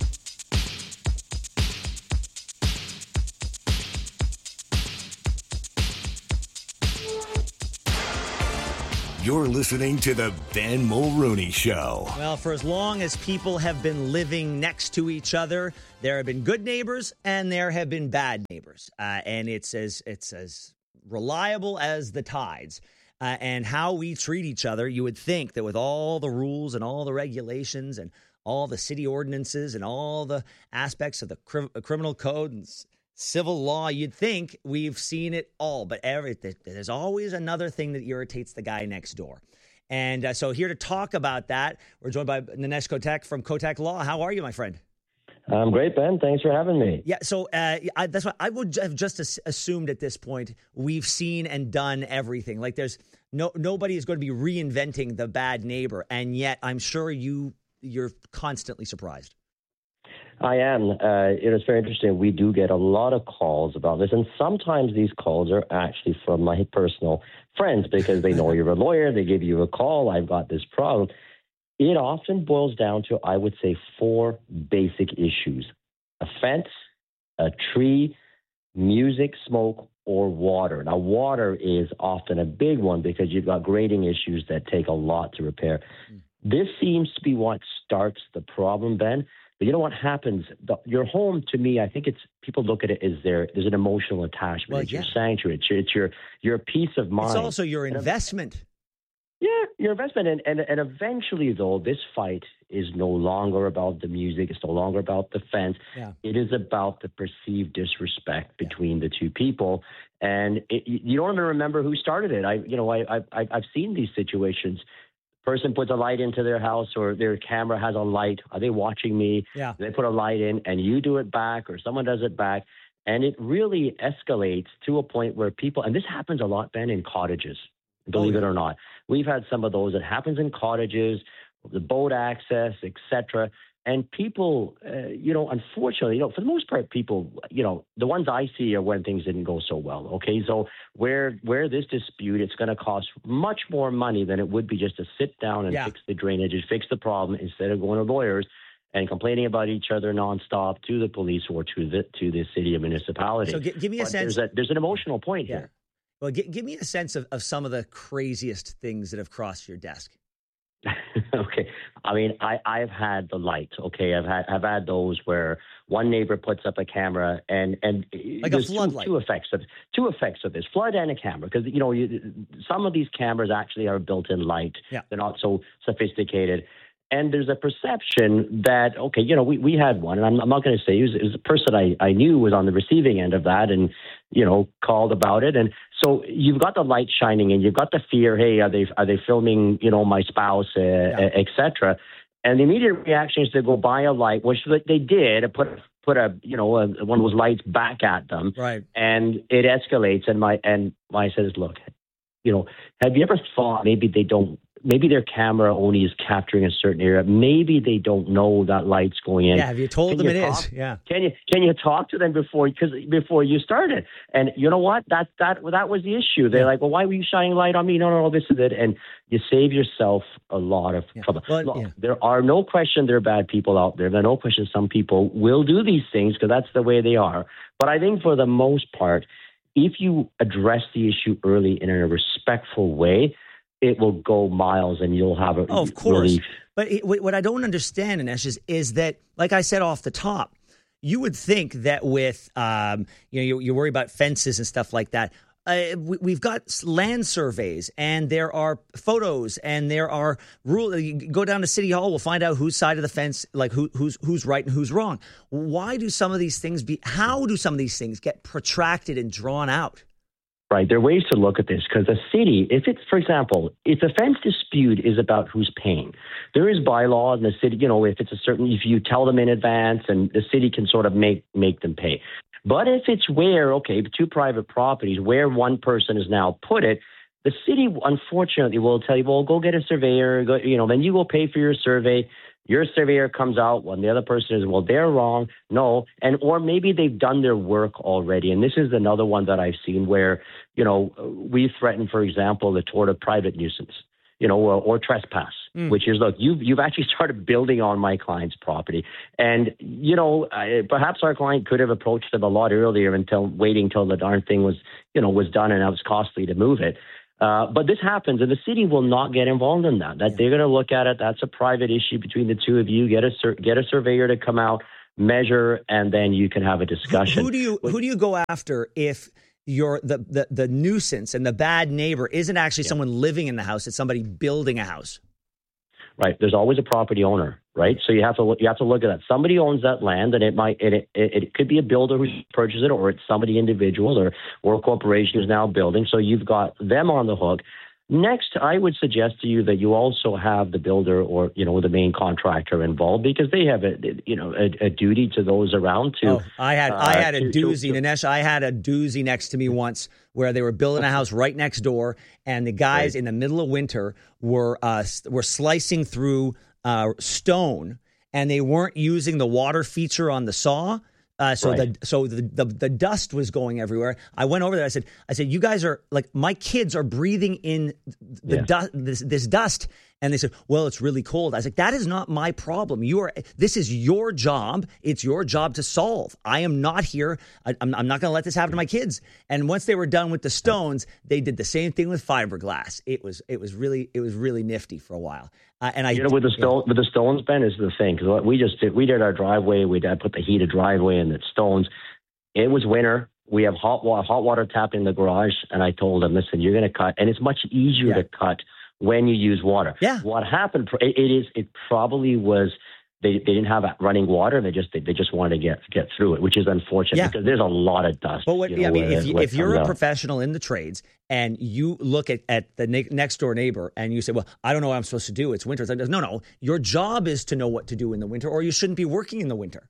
Speaker 16: You're listening to the Ben Mulrooney Show.
Speaker 2: Well, for as long as people have been living next to each other, there have been good neighbors and there have been bad neighbors. Uh, and it's as it's as reliable as the tides. Uh, and how we treat each other, you would think that with all the rules and all the regulations and all the city ordinances and all the aspects of the cri- criminal code and civil law, you'd think we've seen it all, but every, there's always another thing that irritates the guy next door. And uh, so here to talk about that, we're joined by Nanesh Kotak from Kotak Law. How are you, my friend?
Speaker 26: I'm great, Ben. Thanks for having me.
Speaker 2: Yeah, so uh, I, that's what I would have just as- assumed at this point. We've seen and done everything. Like there's no nobody is going to be reinventing the bad neighbor, and yet I'm sure you you're constantly surprised.
Speaker 26: I am. Uh, it is very interesting. We do get a lot of calls about this, and sometimes these calls are actually from my personal friends because they know you're a lawyer. They give you a call. I've got this problem. It often boils down to, I would say, four basic issues: a fence, a tree, music, smoke, or water. Now, water is often a big one because you've got grading issues that take a lot to repair. Mm. This seems to be what starts the problem, Ben. But you know what happens? The, your home, to me, I think it's people look at it as there. There's an emotional attachment.
Speaker 2: Well,
Speaker 26: it's
Speaker 2: yeah.
Speaker 26: your sanctuary. It's your, it's your your peace of mind.
Speaker 2: It's also your investment.
Speaker 26: Yeah, your investment. And, and and eventually, though, this fight is no longer about the music. It's no longer about the fence.
Speaker 2: Yeah.
Speaker 26: It is about the perceived disrespect between the two people. And it, you don't even remember who started it. I, you know, I, I I've seen these situations. Person puts a light into their house or their camera has a light. Are they watching me?
Speaker 2: Yeah.
Speaker 26: They put a light in and you do it back or someone does it back. And it really escalates to a point where people, and this happens a lot, Ben, in cottages, believe
Speaker 2: oh,
Speaker 26: it or not. We've had some of those. It happens in cottages, the boat access, et cetera. And people, uh, you know, unfortunately, you know, for the most part, people, you know, the ones I see are when things didn't go so well. Okay, so where where this dispute, it's going to cost much more money than it would be just to sit down and
Speaker 2: yeah.
Speaker 26: fix the drainage and fix the problem instead of going to lawyers and complaining about each other nonstop to the police or to the to the city or municipality.
Speaker 2: So g- give me a
Speaker 26: but
Speaker 2: sense.
Speaker 26: There's, a, there's an emotional point
Speaker 2: yeah.
Speaker 26: here.
Speaker 2: Well, g- give me a sense of, of some of the craziest things that have crossed your desk.
Speaker 26: Okay. I mean, I, I've had the light. Okay. I've had, I've had those where one neighbor puts up a camera and, and
Speaker 2: like a
Speaker 26: there's
Speaker 2: floodlight.
Speaker 26: Two, two effects of two effects of this flood and a camera. Cause you know, you, some of these cameras actually are built in light.
Speaker 2: Yeah.
Speaker 26: They're not so sophisticated. And there's a perception that, okay, you know, we, we had one, and I'm, I'm not going to say it was, it was a person I, I knew was on the receiving end of that and, you know, called about it. And so you've got the light shining and you've got the fear, hey, are they are they filming, you know, my spouse, uh, yeah. et cetera. And the immediate reaction is to go buy a light, which they did, put put a, you know, a, one of those lights back at them.
Speaker 2: Right.
Speaker 26: And it escalates. And my, and my says, look, you know, have you ever thought maybe they don't, maybe their camera only is capturing a certain area. Maybe they don't know that light's going in.
Speaker 2: Yeah, have you told
Speaker 26: can
Speaker 2: them
Speaker 26: you
Speaker 2: it
Speaker 26: talk,
Speaker 2: is? Yeah.
Speaker 26: Can you can you talk to them before because before you started? And you know what? That that that was the issue. They're yeah. like, well, why were you shining light on me? No, no, no, this is it. And you save yourself a lot of yeah. trouble. Well, Look, yeah. there are no question there are bad people out there. There are no question some people will do these things because that's the way they are. But I think for the most part, if you address the issue early in a respectful way, it will go miles and you'll have a
Speaker 2: oh, of course.
Speaker 26: relief.
Speaker 2: But it, what I don't understand, Anesh, is, is that, like I said off the top, you would think that with, um, you know, you, you worry about fences and stuff like that. Uh, we, we've got land surveys and there are photos and there are rules. You go down to City Hall, we'll find out whose side of the fence, like who, who's who's right and who's wrong. Why do some of these things be, how do some of these things get protracted and drawn out?
Speaker 26: Right. There are ways to look at this because the city, if it's, for example, if the fence dispute is about who's paying, there is bylaw in the city, you know, if it's a certain, if you tell them in advance and the city can sort of make, make them pay. But if it's where, okay, two private properties where one person has now put it, the city, unfortunately, will tell you, well, go get a surveyor, go, you know, then you go pay for your survey. Your surveyor comes out when the other person is, well, they're wrong. No. And, or maybe they've done their work already. And this is another one that I've seen where, you know, we threaten, for example, the tort of private nuisance, you know, or, or trespass, mm. which is, look, you've, you've actually started building on my client's property. And, you know, uh, perhaps our client could have approached them a lot earlier until waiting until the darn thing was, you know, was done and it was costly to move it. Uh, but this happens, and the city will not get involved in that. That yeah. they're going to look at it. That's a private issue between the two of you. Get a sur- get a surveyor to come out, measure, and then you can have a discussion.
Speaker 2: Who, who do you who do you go after if you're the, the the nuisance and the bad neighbor isn't actually yeah. someone living in the house? It's somebody building a house.
Speaker 26: Right. There's always a property owner, right? So you have to look, you have to look at that. Somebody owns that land, and it might it it, it could be a builder who's purchased it, or it's somebody individual or or a corporation who's now building. So you've got them on the hook. Next, I would suggest to you that you also have the builder or, you know, the main contractor involved because they have a, you know, a, a duty to those around to.
Speaker 2: Oh, I had, uh, I had a
Speaker 26: to,
Speaker 2: doozy,
Speaker 26: to,
Speaker 2: Nanesh. I had a doozy next to me once where they were building a house right next door, and the guys right. in the middle of winter were, uh, were slicing through uh, stone, and they weren't using the water feature on the saw. Uh, so right. the so the, the the dust was going everywhere. I went over there. I said, I said, you guys are like, my kids are breathing in the
Speaker 26: yeah.
Speaker 2: dust, this this dust, And they said, well, it's really cold. I was like, that is not my problem. You are, this is your job. It's your job to solve. I am not here. I, I'm, I'm not going to let this happen to my kids. And once they were done with the stones, they did the same thing with fiberglass. It was, it was really, it was really nifty for a while. Uh, and I,
Speaker 26: you know, with the stone, with the stones, Ben, is the thing, because we just did, we did our driveway. We did put the heated driveway in the stones. It was winter. We have hot water, hot water tap in the garage, and I told them, listen, you're going to cut, and it's much easier yeah. to cut when you use water.
Speaker 2: Yeah.
Speaker 26: What happened? It, it is. It probably was. They they didn't have running water. They just they, they just wanted to get get through it, which is unfortunate yeah. because there's a lot of dust.
Speaker 2: But what,
Speaker 26: you know,
Speaker 2: yeah, I mean,
Speaker 26: where,
Speaker 2: if, you,
Speaker 26: where
Speaker 2: if you're a
Speaker 26: out.
Speaker 2: professional in the trades and you look at, at the ne- next door neighbor and you say, well, I don't know what I'm supposed to do. It's winter. It's like, no, no. Your job is to know what to do in the winter, or you shouldn't be working in the winter.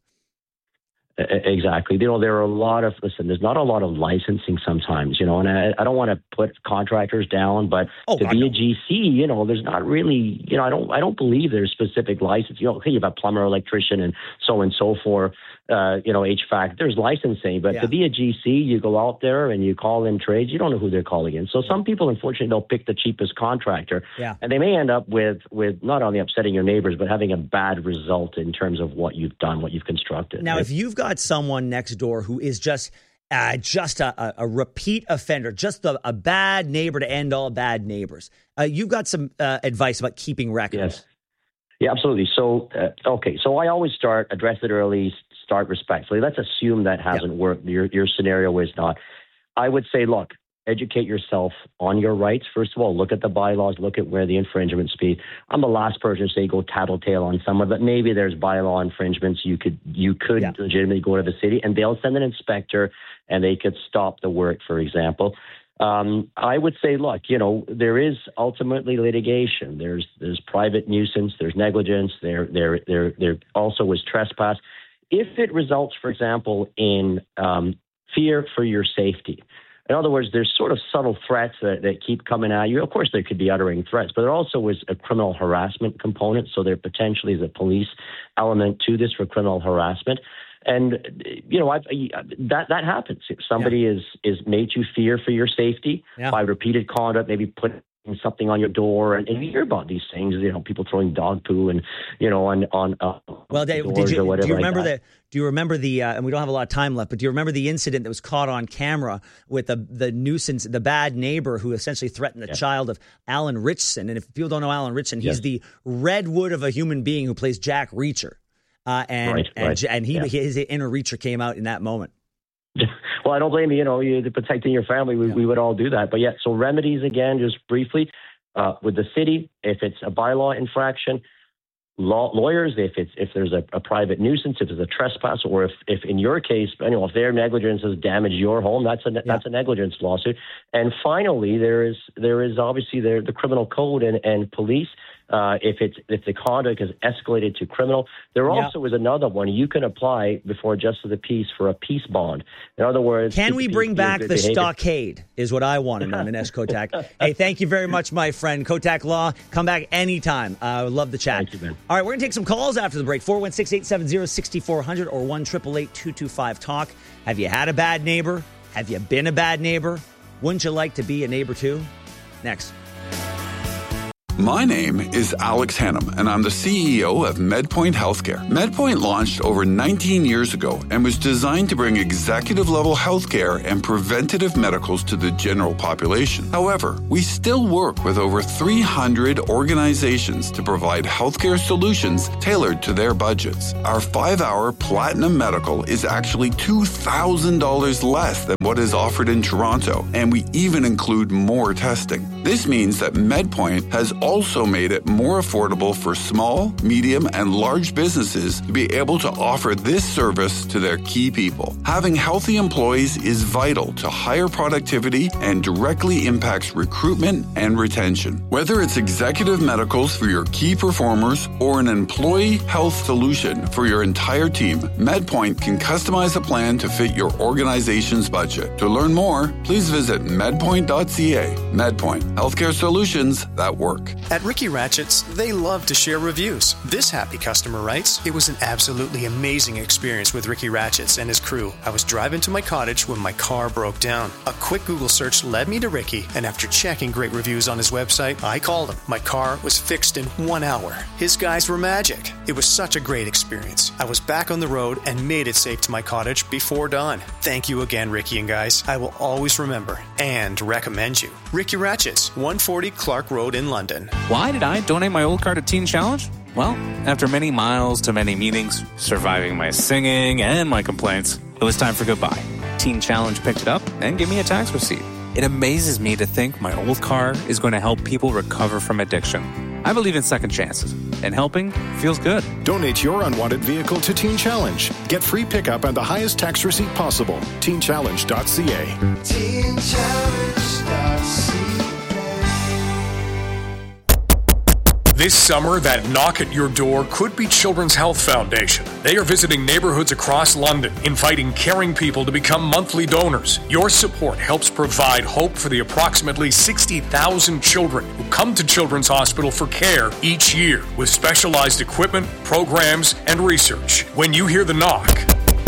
Speaker 26: Exactly. You know, there are a lot of, listen, there's not a lot of licensing sometimes, you know, and I, I don't want to put contractors down, but
Speaker 2: oh,
Speaker 26: to
Speaker 2: God,
Speaker 26: be
Speaker 2: no.
Speaker 26: a G C, you know, there's not really, you know, I don't, I don't believe there's specific license. You know, okay, you have a plumber, electrician, and so on and so forth, uh, you know, H V A C, there's licensing, but
Speaker 2: yeah.
Speaker 26: to be a G C, you go out there and you call in trades, you don't know who they're calling in. So some people, unfortunately, they'll pick the cheapest contractor,
Speaker 2: yeah.
Speaker 26: and they may end up with, with not only upsetting your neighbors, but having a bad result in terms of what you've done, what you've constructed.
Speaker 2: Now,
Speaker 26: right?
Speaker 2: if you've got someone next door who is just uh, just a, a, a repeat offender, just a, a bad neighbor to end all bad neighbors, uh, you've got some uh, advice about keeping records.
Speaker 26: Yes. Yeah, absolutely. So, uh, okay. So I always start, address it early, start respectfully. Let's assume that hasn't yeah. worked. Your, your scenario is not. I would say, look, educate yourself on your rights. First of all, look at the bylaws, look at where the infringements be. I'm the last person to say go tattletale on someone, but maybe there's bylaw infringements. You could you could yeah. legitimately go to the city and they'll send an inspector and they could stop the work, for example. Um, I would say, look, you know, there is ultimately litigation. There's there's private nuisance, there's negligence, there there there there also is trespass. If it results, for example, in um, fear for your safety. In other words, there's sort of subtle threats that, that keep coming at you. Of course, there could be uttering threats, but there also is a criminal harassment component. So there potentially is a police element to this for criminal harassment. And, you know, I've, that that happens. If somebody yeah. is, is made you fear for your safety yeah. by repeated conduct, maybe putting something on your door, and, and you hear about these things, you know, people throwing dog poo and, you know, on, on uh,
Speaker 2: well, Dave,
Speaker 26: doors
Speaker 2: did you,
Speaker 26: or whatever
Speaker 2: do you remember
Speaker 26: like that.
Speaker 2: the, do you remember the, uh, and we don't have a lot of time left, but do you remember the incident that was caught on camera with the, the nuisance, the bad neighbor who essentially threatened the yeah. child of Alan Richson? And if people don't know Alan Richson, he's yes. the redwood of a human being who plays Jack Reacher. Uh, and,
Speaker 26: right,
Speaker 2: and,
Speaker 26: right.
Speaker 2: and he,
Speaker 26: yeah.
Speaker 2: his inner Reacher came out in that moment.
Speaker 26: Well, I don't blame you. You know, you're protecting your family. We, yeah. we would all do that. But yeah, so remedies, again, just briefly, uh, with the city, if it's a bylaw infraction, law, lawyers, if it's if there's a, a private nuisance, if it's a trespass, or if, if in your case, you know, if their negligence has damaged your home, that's a yeah. that's a negligence lawsuit. And finally, there is there is obviously there the criminal code and, and police. Uh, if it's if the conduct is escalated to criminal, there
Speaker 2: yeah.
Speaker 26: also is another one. You can apply before Justice of the Peace for a peace bond. In other words,
Speaker 2: can we bring back the behavior. stockade? Is what I want to know, Minesh Kotak. Hey, thank you very much, my friend. Kotak Law, come back anytime. I uh, would love the chat.
Speaker 26: Thank you, man.
Speaker 2: All right, we're gonna take some calls after the break. four one six, eight seven zero, six four zero zero or one eight eight eight, two two five, talk. Have you had a bad neighbor? Have you been a bad neighbor? Wouldn't you like to be a neighbor too? Next.
Speaker 7: My name is Alex Hannum, and I'm the C E O of MedPoint Healthcare. MedPoint launched over nineteen years ago and was designed to bring executive-level healthcare and preventative medicals to the general population. However, we still work with over three hundred organizations to provide healthcare solutions tailored to their budgets. Our five-hour Platinum Medical is actually two thousand dollars less than what is offered in Toronto, and we even include more testing. This means that MedPoint has also made it more affordable for small, medium, and large businesses to be able to offer this service to their key people. Having healthy employees is vital to higher productivity and directly impacts recruitment and retention. Whether it's executive medicals for your key performers or an employee health solution for your entire team, MedPoint can customize a plan to fit your organization's budget. To learn more, please visit medpoint dot c a. MedPoint, healthcare solutions that work.
Speaker 1: At Ricky Ratchett's, they love to share reviews. This happy customer writes, "It was an absolutely amazing experience with Ricky Ratchett's and his crew. I was driving to my cottage when my car broke down. A quick Google search led me to Ricky, and after checking great reviews on his website, I called him. My car was fixed in one hour. His guys were magic. It was such a great experience. I was back on the road and made it safe to my cottage before dawn. Thank you again, Ricky and guys. I will always remember and recommend you. Ricky Ratchett's, one forty Clark Road in London."
Speaker 4: Why did I donate my old car to Teen Challenge? Well, after many miles to many meetings, surviving my singing and my complaints, it was time for goodbye. Teen Challenge picked it up and gave me a tax receipt. It amazes me to think my old car is going to help people recover from addiction. I believe in second chances, and helping feels good.
Speaker 12: Donate your unwanted vehicle to Teen Challenge. Get free pickup and the highest tax receipt possible. teen challenge dot c a.
Speaker 13: teen challenge dot c a.
Speaker 24: This summer, that knock at your door could be Children's Health Foundation. They are visiting neighborhoods across London, inviting caring people to become monthly donors. Your support helps provide hope for the approximately sixty thousand children who come to Children's Hospital for care each year, with specialized equipment, programs, and research. When you hear the knock,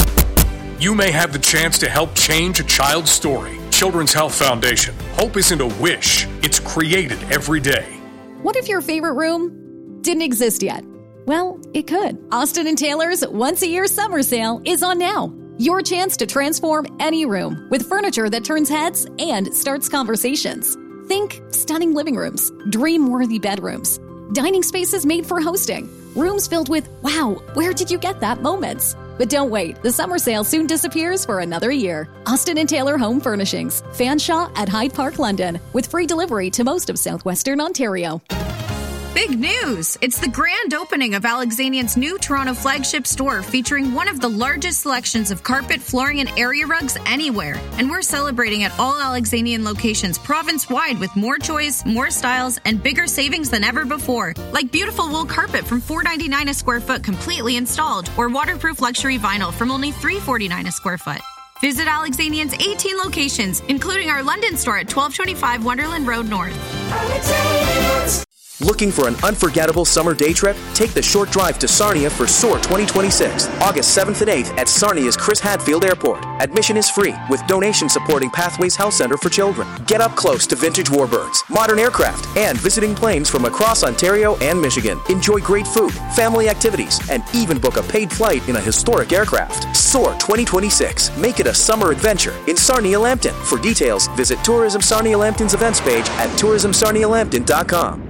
Speaker 24: you may have the chance to help change a child's story. Children's Health Foundation. Hope isn't a wish, it's created every day.
Speaker 21: What if your favorite room didn't exist yet? Well, it could. Austin and Taylor's once-a-year summer sale is on now. Your chance to transform any room with furniture that turns heads and starts conversations. Think stunning living rooms, dream-worthy bedrooms, dining spaces made for hosting, rooms filled with, wow, where did you get that moments? But don't wait. The summer sale soon disappears for another year. Austin and Taylor Home Furnishings. Fanshawe at Hyde Park, London. With free delivery to most of southwestern Ontario.
Speaker 22: Big news! It's the grand opening of Alexanian's new Toronto flagship store, featuring one of the largest selections of carpet, flooring, and area rugs anywhere. And we're celebrating at all Alexanian locations province-wide with more choice, more styles, and bigger savings than ever before. Like beautiful wool carpet from four dollars and ninety-nine cents a square foot completely installed, or waterproof luxury vinyl from only three dollars and forty-nine cents a square foot. Visit Alexanian's eighteen locations, including our London store at twelve twenty-five Wonderland Road North.
Speaker 5: Alexanians. Looking for an unforgettable summer day trip? Take the short drive to Sarnia for Soar twenty twenty-six, August seventh and eighth at Sarnia's Chris Hadfield Airport. Admission is free, with donations supporting Pathways Health Center for Children. Get up close to vintage warbirds, modern aircraft, and visiting planes from across Ontario and Michigan. Enjoy great food, family activities, and even book a paid flight in a historic aircraft. Soar twenty twenty-six. Make it a summer adventure in Sarnia Lambton. For details, visit Tourism Sarnia Lambton's events page at tourism sarnia lambton dot com.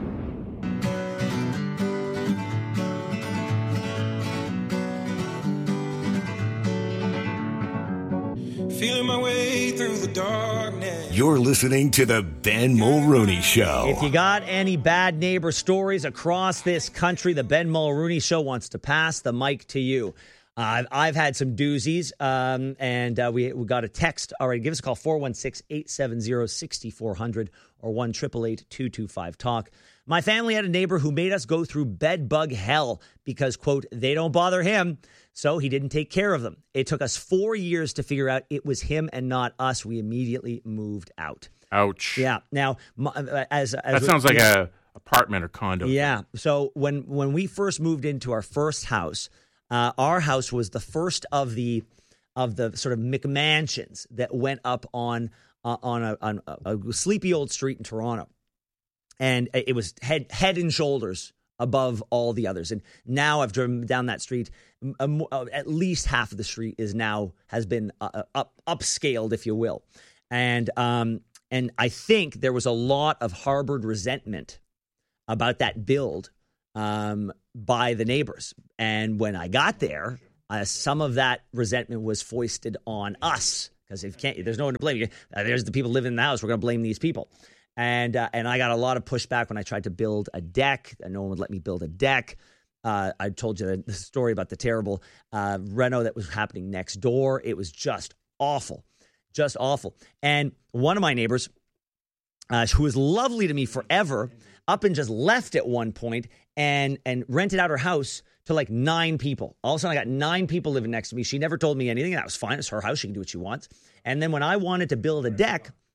Speaker 13: Feeling my way through the darkness.
Speaker 16: You're listening to the Ben Mulrooney Show.
Speaker 2: If you got any bad neighbor stories across this country, the Ben Mulrooney Show wants to pass the mic to you. Uh, I've, I've had some doozies, um, and uh, we, we got a text. All right, give us a call, four one six, eight seven zero, six four zero zero or one eight eight eight, two two five, talk. My family had a neighbor who made us go through bed bug hell because, quote, they don't bother him, so he didn't take care of them. It took us four years to figure out it was him and not us. We immediately moved out.
Speaker 3: Ouch.
Speaker 2: Yeah. Now, as, as
Speaker 3: that sounds like a apartment or condo.
Speaker 2: Yeah. So when when we first moved into our first house, uh, our house was the first of the of the sort of McMansions that went up on uh, on, a, on a, a sleepy old street in Toronto, and it was head head and shoulders above all the others. And now I've driven down that street. Um, uh, at least half of the street is now has been uh, up upscaled, if you will. And um, and I think there was a lot of harbored resentment about that build um, by the neighbors. And when I got there, uh, some of that resentment was foisted on us because if you can't, there's no one to blame. You. Uh, there's the people living in the house. We're going to blame these people. And uh, and I got a lot of pushback when I tried to build a deck. No one would let me build a deck. Uh, I told you the story about the terrible uh, reno that was happening next door. It was just awful, just awful. And one of my neighbors, uh, who was lovely to me forever, up and just left at one point and and rented out her house to like nine people. All of a sudden, I got nine people living next to me. She never told me anything. That was fine. It's her house. She can do what she wants. And then when I wanted to build a deck,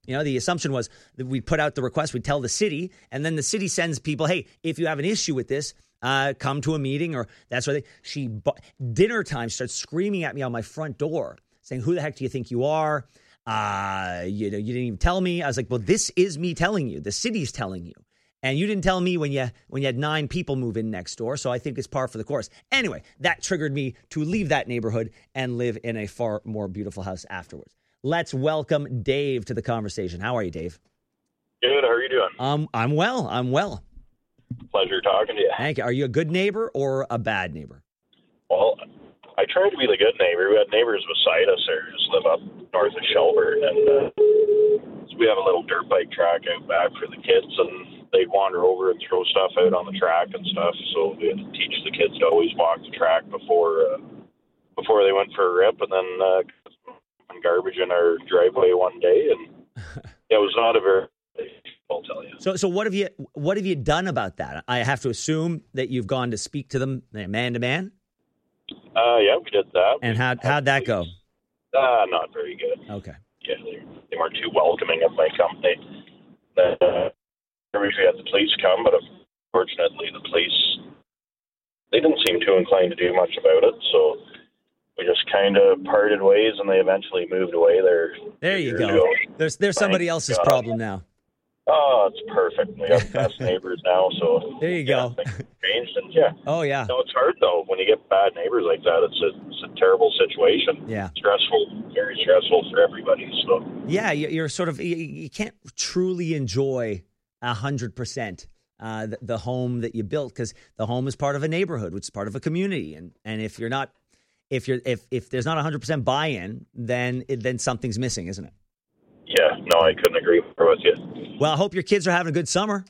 Speaker 2: You know, the assumption was that we'd put out the request, we'd tell the city, and then the city sends people, hey, if you have an issue with this, uh, come to a meeting, or that's why they, she, dinner time, starts screaming at me on my front door, saying, who the heck do you think you are? Uh, you know, you didn't even tell me. I was like, well, this is me telling you. The city's telling you. And you didn't tell me when you when you had nine people move in next door, so I think it's par for the course. Anyway, that triggered me to leave that neighborhood and live in a far more beautiful house afterwards. Let's welcome Dave to the conversation. How are you, Dave?
Speaker 6: Good. How are you doing?
Speaker 2: Um, I'm well. I'm well.
Speaker 6: Pleasure talking to you.
Speaker 2: Thank you. Are you a good neighbor or a bad neighbor?
Speaker 6: Well, I try to be the good neighbor. We had neighbors beside us there who just live up north of Shelburne, and uh, so we have a little dirt bike track out back for the kids, and they'd wander over and throw stuff out on the track and stuff. So we had to teach the kids to always walk the track before uh, before they went for a rip, and then uh, garbage in our driveway one day, and it was not a very. I'll tell you.
Speaker 2: So, so what have you what have you done about that? I have to assume that you've gone to speak to them man to man.
Speaker 6: Uh, yeah, we did that.
Speaker 2: And how how'd that go?
Speaker 6: Uh, not very good.
Speaker 2: Okay.
Speaker 6: Yeah, they, they weren't too welcoming of my company. Then uh, we had the police come, but unfortunately, the police they didn't seem too inclined to do much about it. So we just kind of parted ways, and they eventually moved away. There.
Speaker 2: There you go. There's there's somebody else's
Speaker 6: God.
Speaker 2: problem now.
Speaker 6: Oh, it's perfect. We have the best neighbors now, so
Speaker 2: there you
Speaker 6: yeah,
Speaker 2: go.
Speaker 6: Things have changed, and yeah.
Speaker 2: Oh yeah.
Speaker 6: No, it's hard though when you get bad neighbors like that. It's a it's a terrible situation.
Speaker 2: Yeah.
Speaker 6: Stressful, very stressful for everybody. So
Speaker 2: yeah, you're sort of you, you can't truly enjoy a hundred percent the, the home that you built, because the home is part of a neighborhood, which is part of a community, and and if you're not if you're if if there's not a hundred percent buy-in, then it, then something's missing, isn't it?
Speaker 6: Yeah, no, I couldn't agree more with you.
Speaker 2: Well, I hope your kids are having a good summer.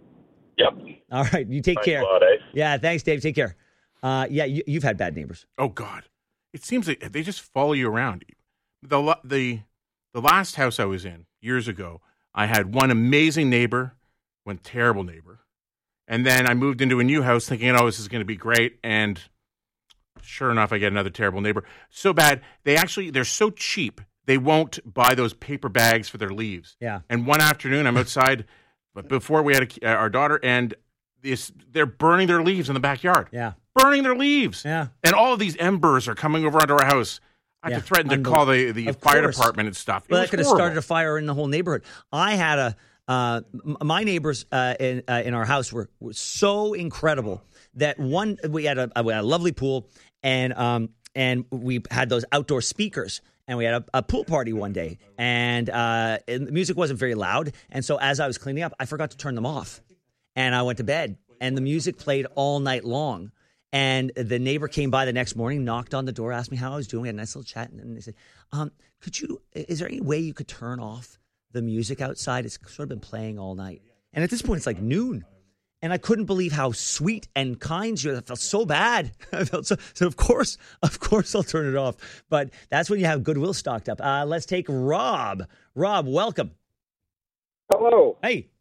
Speaker 6: Yep.
Speaker 2: All right, you take
Speaker 6: Thanks
Speaker 2: care.
Speaker 6: a lot, eh?
Speaker 2: Yeah, thanks, Dave. Take care. Uh, yeah, you, you've had bad neighbors.
Speaker 3: Oh God, it seems like they just follow you around. The the the last house I was in years ago, I had one amazing neighbor, one terrible neighbor, and then I moved into a new house thinking, oh, this is going to be great, and sure enough, I get another terrible neighbor. So bad, they actually they're so cheap. They won't buy those paper bags for their leaves.
Speaker 2: Yeah.
Speaker 3: And one afternoon, I'm outside, but before we had a, uh, our daughter, and this, they're burning their leaves in the backyard.
Speaker 2: Yeah.
Speaker 3: Burning their leaves.
Speaker 2: Yeah.
Speaker 3: And all of these embers are coming over onto our house. I had
Speaker 2: Yeah.
Speaker 3: to threaten to
Speaker 2: Unbel-
Speaker 3: call the, the
Speaker 2: Of
Speaker 3: fire
Speaker 2: course.
Speaker 3: department and stuff. It
Speaker 2: Well,
Speaker 3: was
Speaker 2: that could have
Speaker 3: horrible.
Speaker 2: started a fire in the whole neighborhood. I had a uh, m- my neighbors uh, in uh, in our house were, were so incredible that one we had a, we had a lovely pool, and um and we had those outdoor speakers. And we had a, a pool party one day, and, uh, and the music wasn't very loud. And so as I was cleaning up, I forgot to turn them off. And I went to bed, and the music played all night long. And the neighbor came by the next morning, knocked on the door, asked me how I was doing. We had a nice little chat. And they said, um, could you, is there any way you could turn off the music outside? It's sort of been playing all night. And at this point, it's like noon. And I couldn't believe how sweet and kind you were. I felt so bad. I felt so, so of course, of course I'll turn it off. But that's when you have goodwill stocked up. Uh, let's take Rob. Rob, welcome.
Speaker 8: Hello.
Speaker 2: Hey.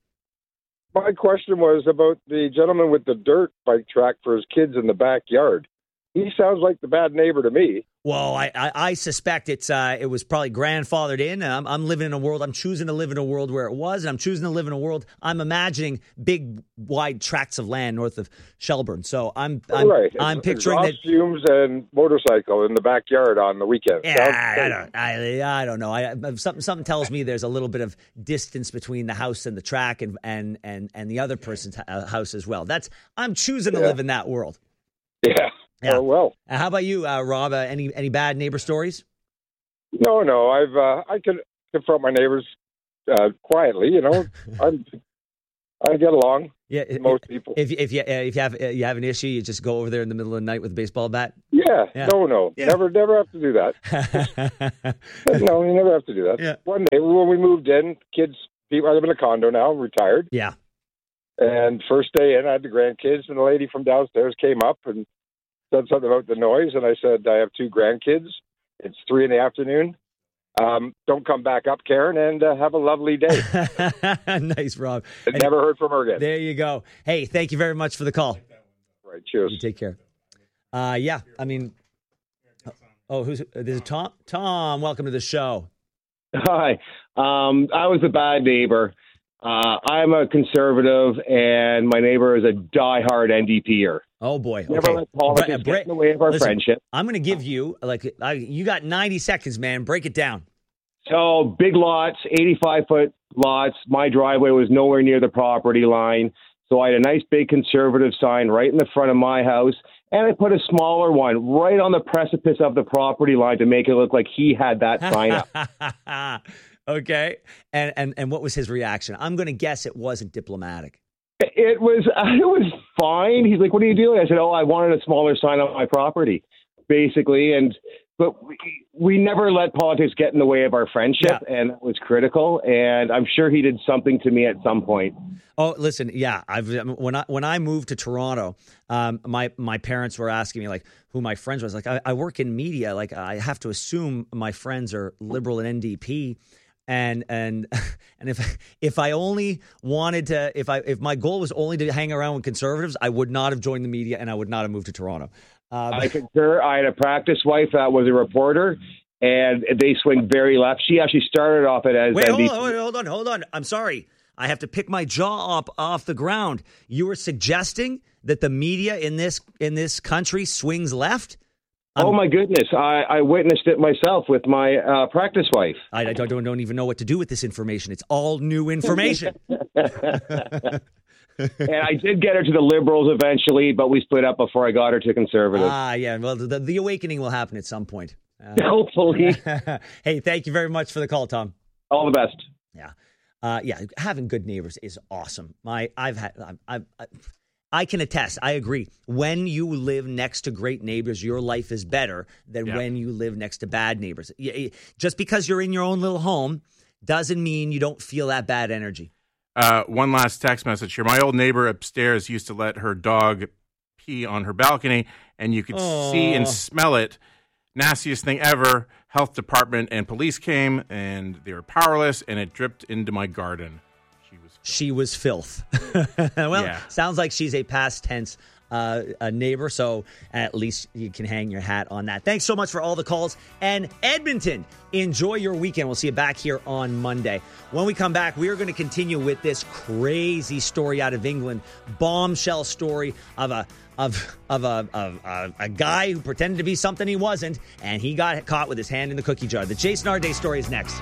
Speaker 8: My question was about the gentleman with the dirt bike track for his kids in the backyard. He sounds like the bad neighbor to me.
Speaker 2: Well, I, I, I suspect it's uh, it was probably grandfathered in. I'm, I'm living in a world, I'm choosing to live in a world where it was, and I'm choosing to live in a world, I'm imagining big, wide tracts of land north of Shelburne. So I'm I'm,
Speaker 8: right.
Speaker 2: I'm picturing
Speaker 8: Exhaust
Speaker 2: that.
Speaker 8: fumes and motorcycle in the backyard on the weekend.
Speaker 2: Yeah, I don't, I, I don't know. I, something something tells me there's a little bit of distance between the house and the track, and and and, and the other person's house as well. That's I'm choosing to
Speaker 8: Yeah.
Speaker 2: live in that world.
Speaker 8: Yeah.
Speaker 2: Yeah.
Speaker 8: Oh, well.
Speaker 2: Uh, how about you, uh, Rob? Uh, any any bad neighbor stories?
Speaker 8: No, no. I've uh, I can confront my neighbors uh, quietly. You know, I'm I get along.
Speaker 2: Yeah,
Speaker 8: with most people.
Speaker 2: If if you uh, if you have uh, you have an issue, you just go over there in the middle of the night with a baseball bat.
Speaker 8: Yeah,
Speaker 2: Yeah.
Speaker 8: no, no,
Speaker 2: Yeah.
Speaker 8: never, never have to do that. No, you never have to do that.
Speaker 2: Yeah.
Speaker 8: One day when we moved in, kids, people, I live in a condo now, retired.
Speaker 2: Yeah.
Speaker 8: And first day in, I had the grandkids, and the lady from downstairs came up and said something about the noise, and I said, I have two grandkids. It's three in the afternoon. Um, don't come back up, Karen, and uh, have a lovely day.
Speaker 2: Nice, Rob.
Speaker 8: I never heard from her again.
Speaker 2: There you go. Hey, thank you very much for the call.
Speaker 8: Right, cheers.
Speaker 2: You take care. Uh, yeah, I mean, oh, who's this is Tom? Tom, welcome to the show.
Speaker 9: Hi. Um, I was a bad neighbor. Uh, I'm a conservative, and my neighbor is a diehard N D P-er.
Speaker 2: Oh, boy.
Speaker 9: Never
Speaker 2: Okay.
Speaker 9: let politics
Speaker 2: Bre-
Speaker 9: get in the way of our
Speaker 2: listen,
Speaker 9: friendship.
Speaker 2: I'm going to give you, like, I, you got ninety seconds, man. Break it down.
Speaker 9: So big lots, eighty-five foot lots. My driveway was nowhere near the property line. So I had a nice big conservative sign right in the front of my house. And I put a smaller one right on the precipice of the property line to make it look like he had that sign up.
Speaker 2: Okay. And, and and what was his reaction? I'm going to guess it wasn't diplomatic.
Speaker 9: It was it was fine. He's like, "What are you doing?" I said, "Oh, I wanted a smaller sign on my property," basically. And but we, we never let politics get in the way of our friendship, yeah. and that was critical. And I'm sure he did something to me at some point.
Speaker 2: Oh, listen, yeah. I've when I when I moved to Toronto, um, my my parents were asking me like who my friends was. Like, I, I work in media. Like, I have to assume my friends are liberal and N D P. And and and if if I only wanted to, if I if my goal was only to hang around with conservatives, I would not have joined the media, and I would not have moved to Toronto. Uh,
Speaker 9: I concur. I had a practice wife that was a reporter, and they swing very left. She actually started off it as
Speaker 2: wait,
Speaker 9: N D P.
Speaker 2: hold on, hold on, hold on. I'm sorry. I have to pick my jaw up off the ground. You were suggesting that the media in this in this country swings left? I'm,
Speaker 9: oh, my goodness. I, I witnessed it myself with my uh, practice wife.
Speaker 2: I, I don't, don't even know what to do with this information. It's all new information.
Speaker 9: And I did get her to the Liberals eventually, but we split up before I got her to Conservatives.
Speaker 2: Ah, yeah. Well, the, the awakening will happen at some point. Uh,
Speaker 9: Hopefully.
Speaker 2: Hey, thank you very much for the call, Tom.
Speaker 9: All the best.
Speaker 2: Yeah. Uh, yeah, having good neighbors is awesome. My, I've had, I've, I've, I've I can attest. I agree. When you live next to great neighbors, your life is better than yeah. when you live next to bad neighbors. Just because you're in your own little home doesn't mean you don't feel that bad energy.
Speaker 3: Uh, one last text message here. My old neighbor upstairs used to let her dog pee on her balcony, and you could Aww. see and smell it. Nastiest thing ever. Health department and police came, and they were powerless, and it dripped into my garden.
Speaker 2: She was filth. Well, yeah. Sounds like she's a past tense uh, a neighbor, so at least you can hang your hat on that. Thanks so much for all the calls. And Edmonton, enjoy your weekend. We'll see you back here on Monday. When we come back, we are going to continue with this crazy story out of England, bombshell story of a of of a, of a, a guy who pretended to be something he wasn't, and he got caught with his hand in the cookie jar. The Jason Arday story is next.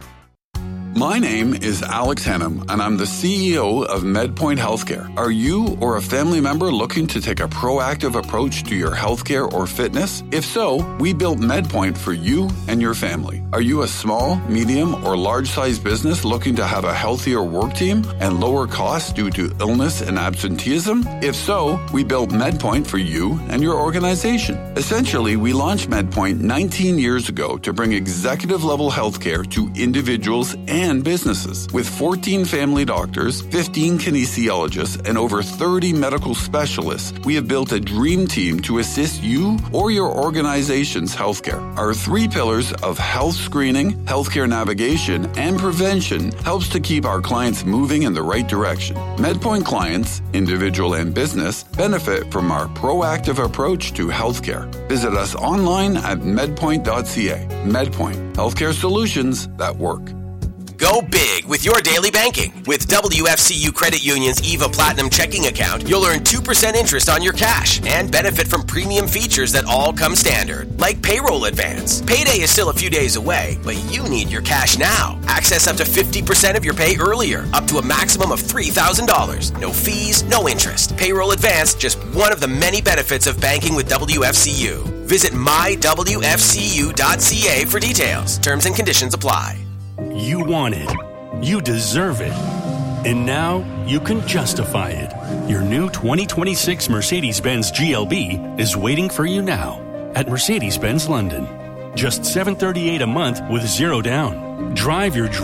Speaker 7: My name is Alex Hannum, and I'm the C E O of MedPoint Healthcare. Are you or a family member looking to take a proactive approach to your healthcare or fitness? If so, we built MedPoint for you and your family. Are you a small, medium, or large-sized business looking to have a healthier work team and lower costs due to illness and absenteeism? If so, we built MedPoint for you and your organization. Essentially, we launched MedPoint nineteen years ago to bring executive-level healthcare to individuals and and businesses. With fourteen family doctors, fifteen kinesiologists, and over thirty medical specialists, we have built a dream team to assist you or your organization's healthcare. Our three pillars of health screening, healthcare navigation, and prevention helps to keep our clients moving in the right direction. MedPoint clients, individual and business, benefit from our proactive approach to healthcare. Visit us online at medpoint dot c a. MedPoint, healthcare solutions that work.
Speaker 10: Go big with your daily banking. With W F C U Credit Union's EVA Platinum checking account, you'll earn two percent interest on your cash and benefit from premium features that all come standard, like payroll advance. Payday is still a few days away, but you need your cash now. Access up to fifty percent of your pay earlier, up to a maximum of three thousand dollars. No fees, no interest. Payroll advance, just one of the many benefits of banking with W F C U. Visit my w f c u dot c a for details. Terms and conditions apply.
Speaker 25: You want it. You deserve it. And now you can justify it. Your new twenty twenty-six Mercedes-Benz G L B is waiting for you now at Mercedes-Benz London. Just seven hundred thirty-eight dollars a month with zero down. Drive your dream.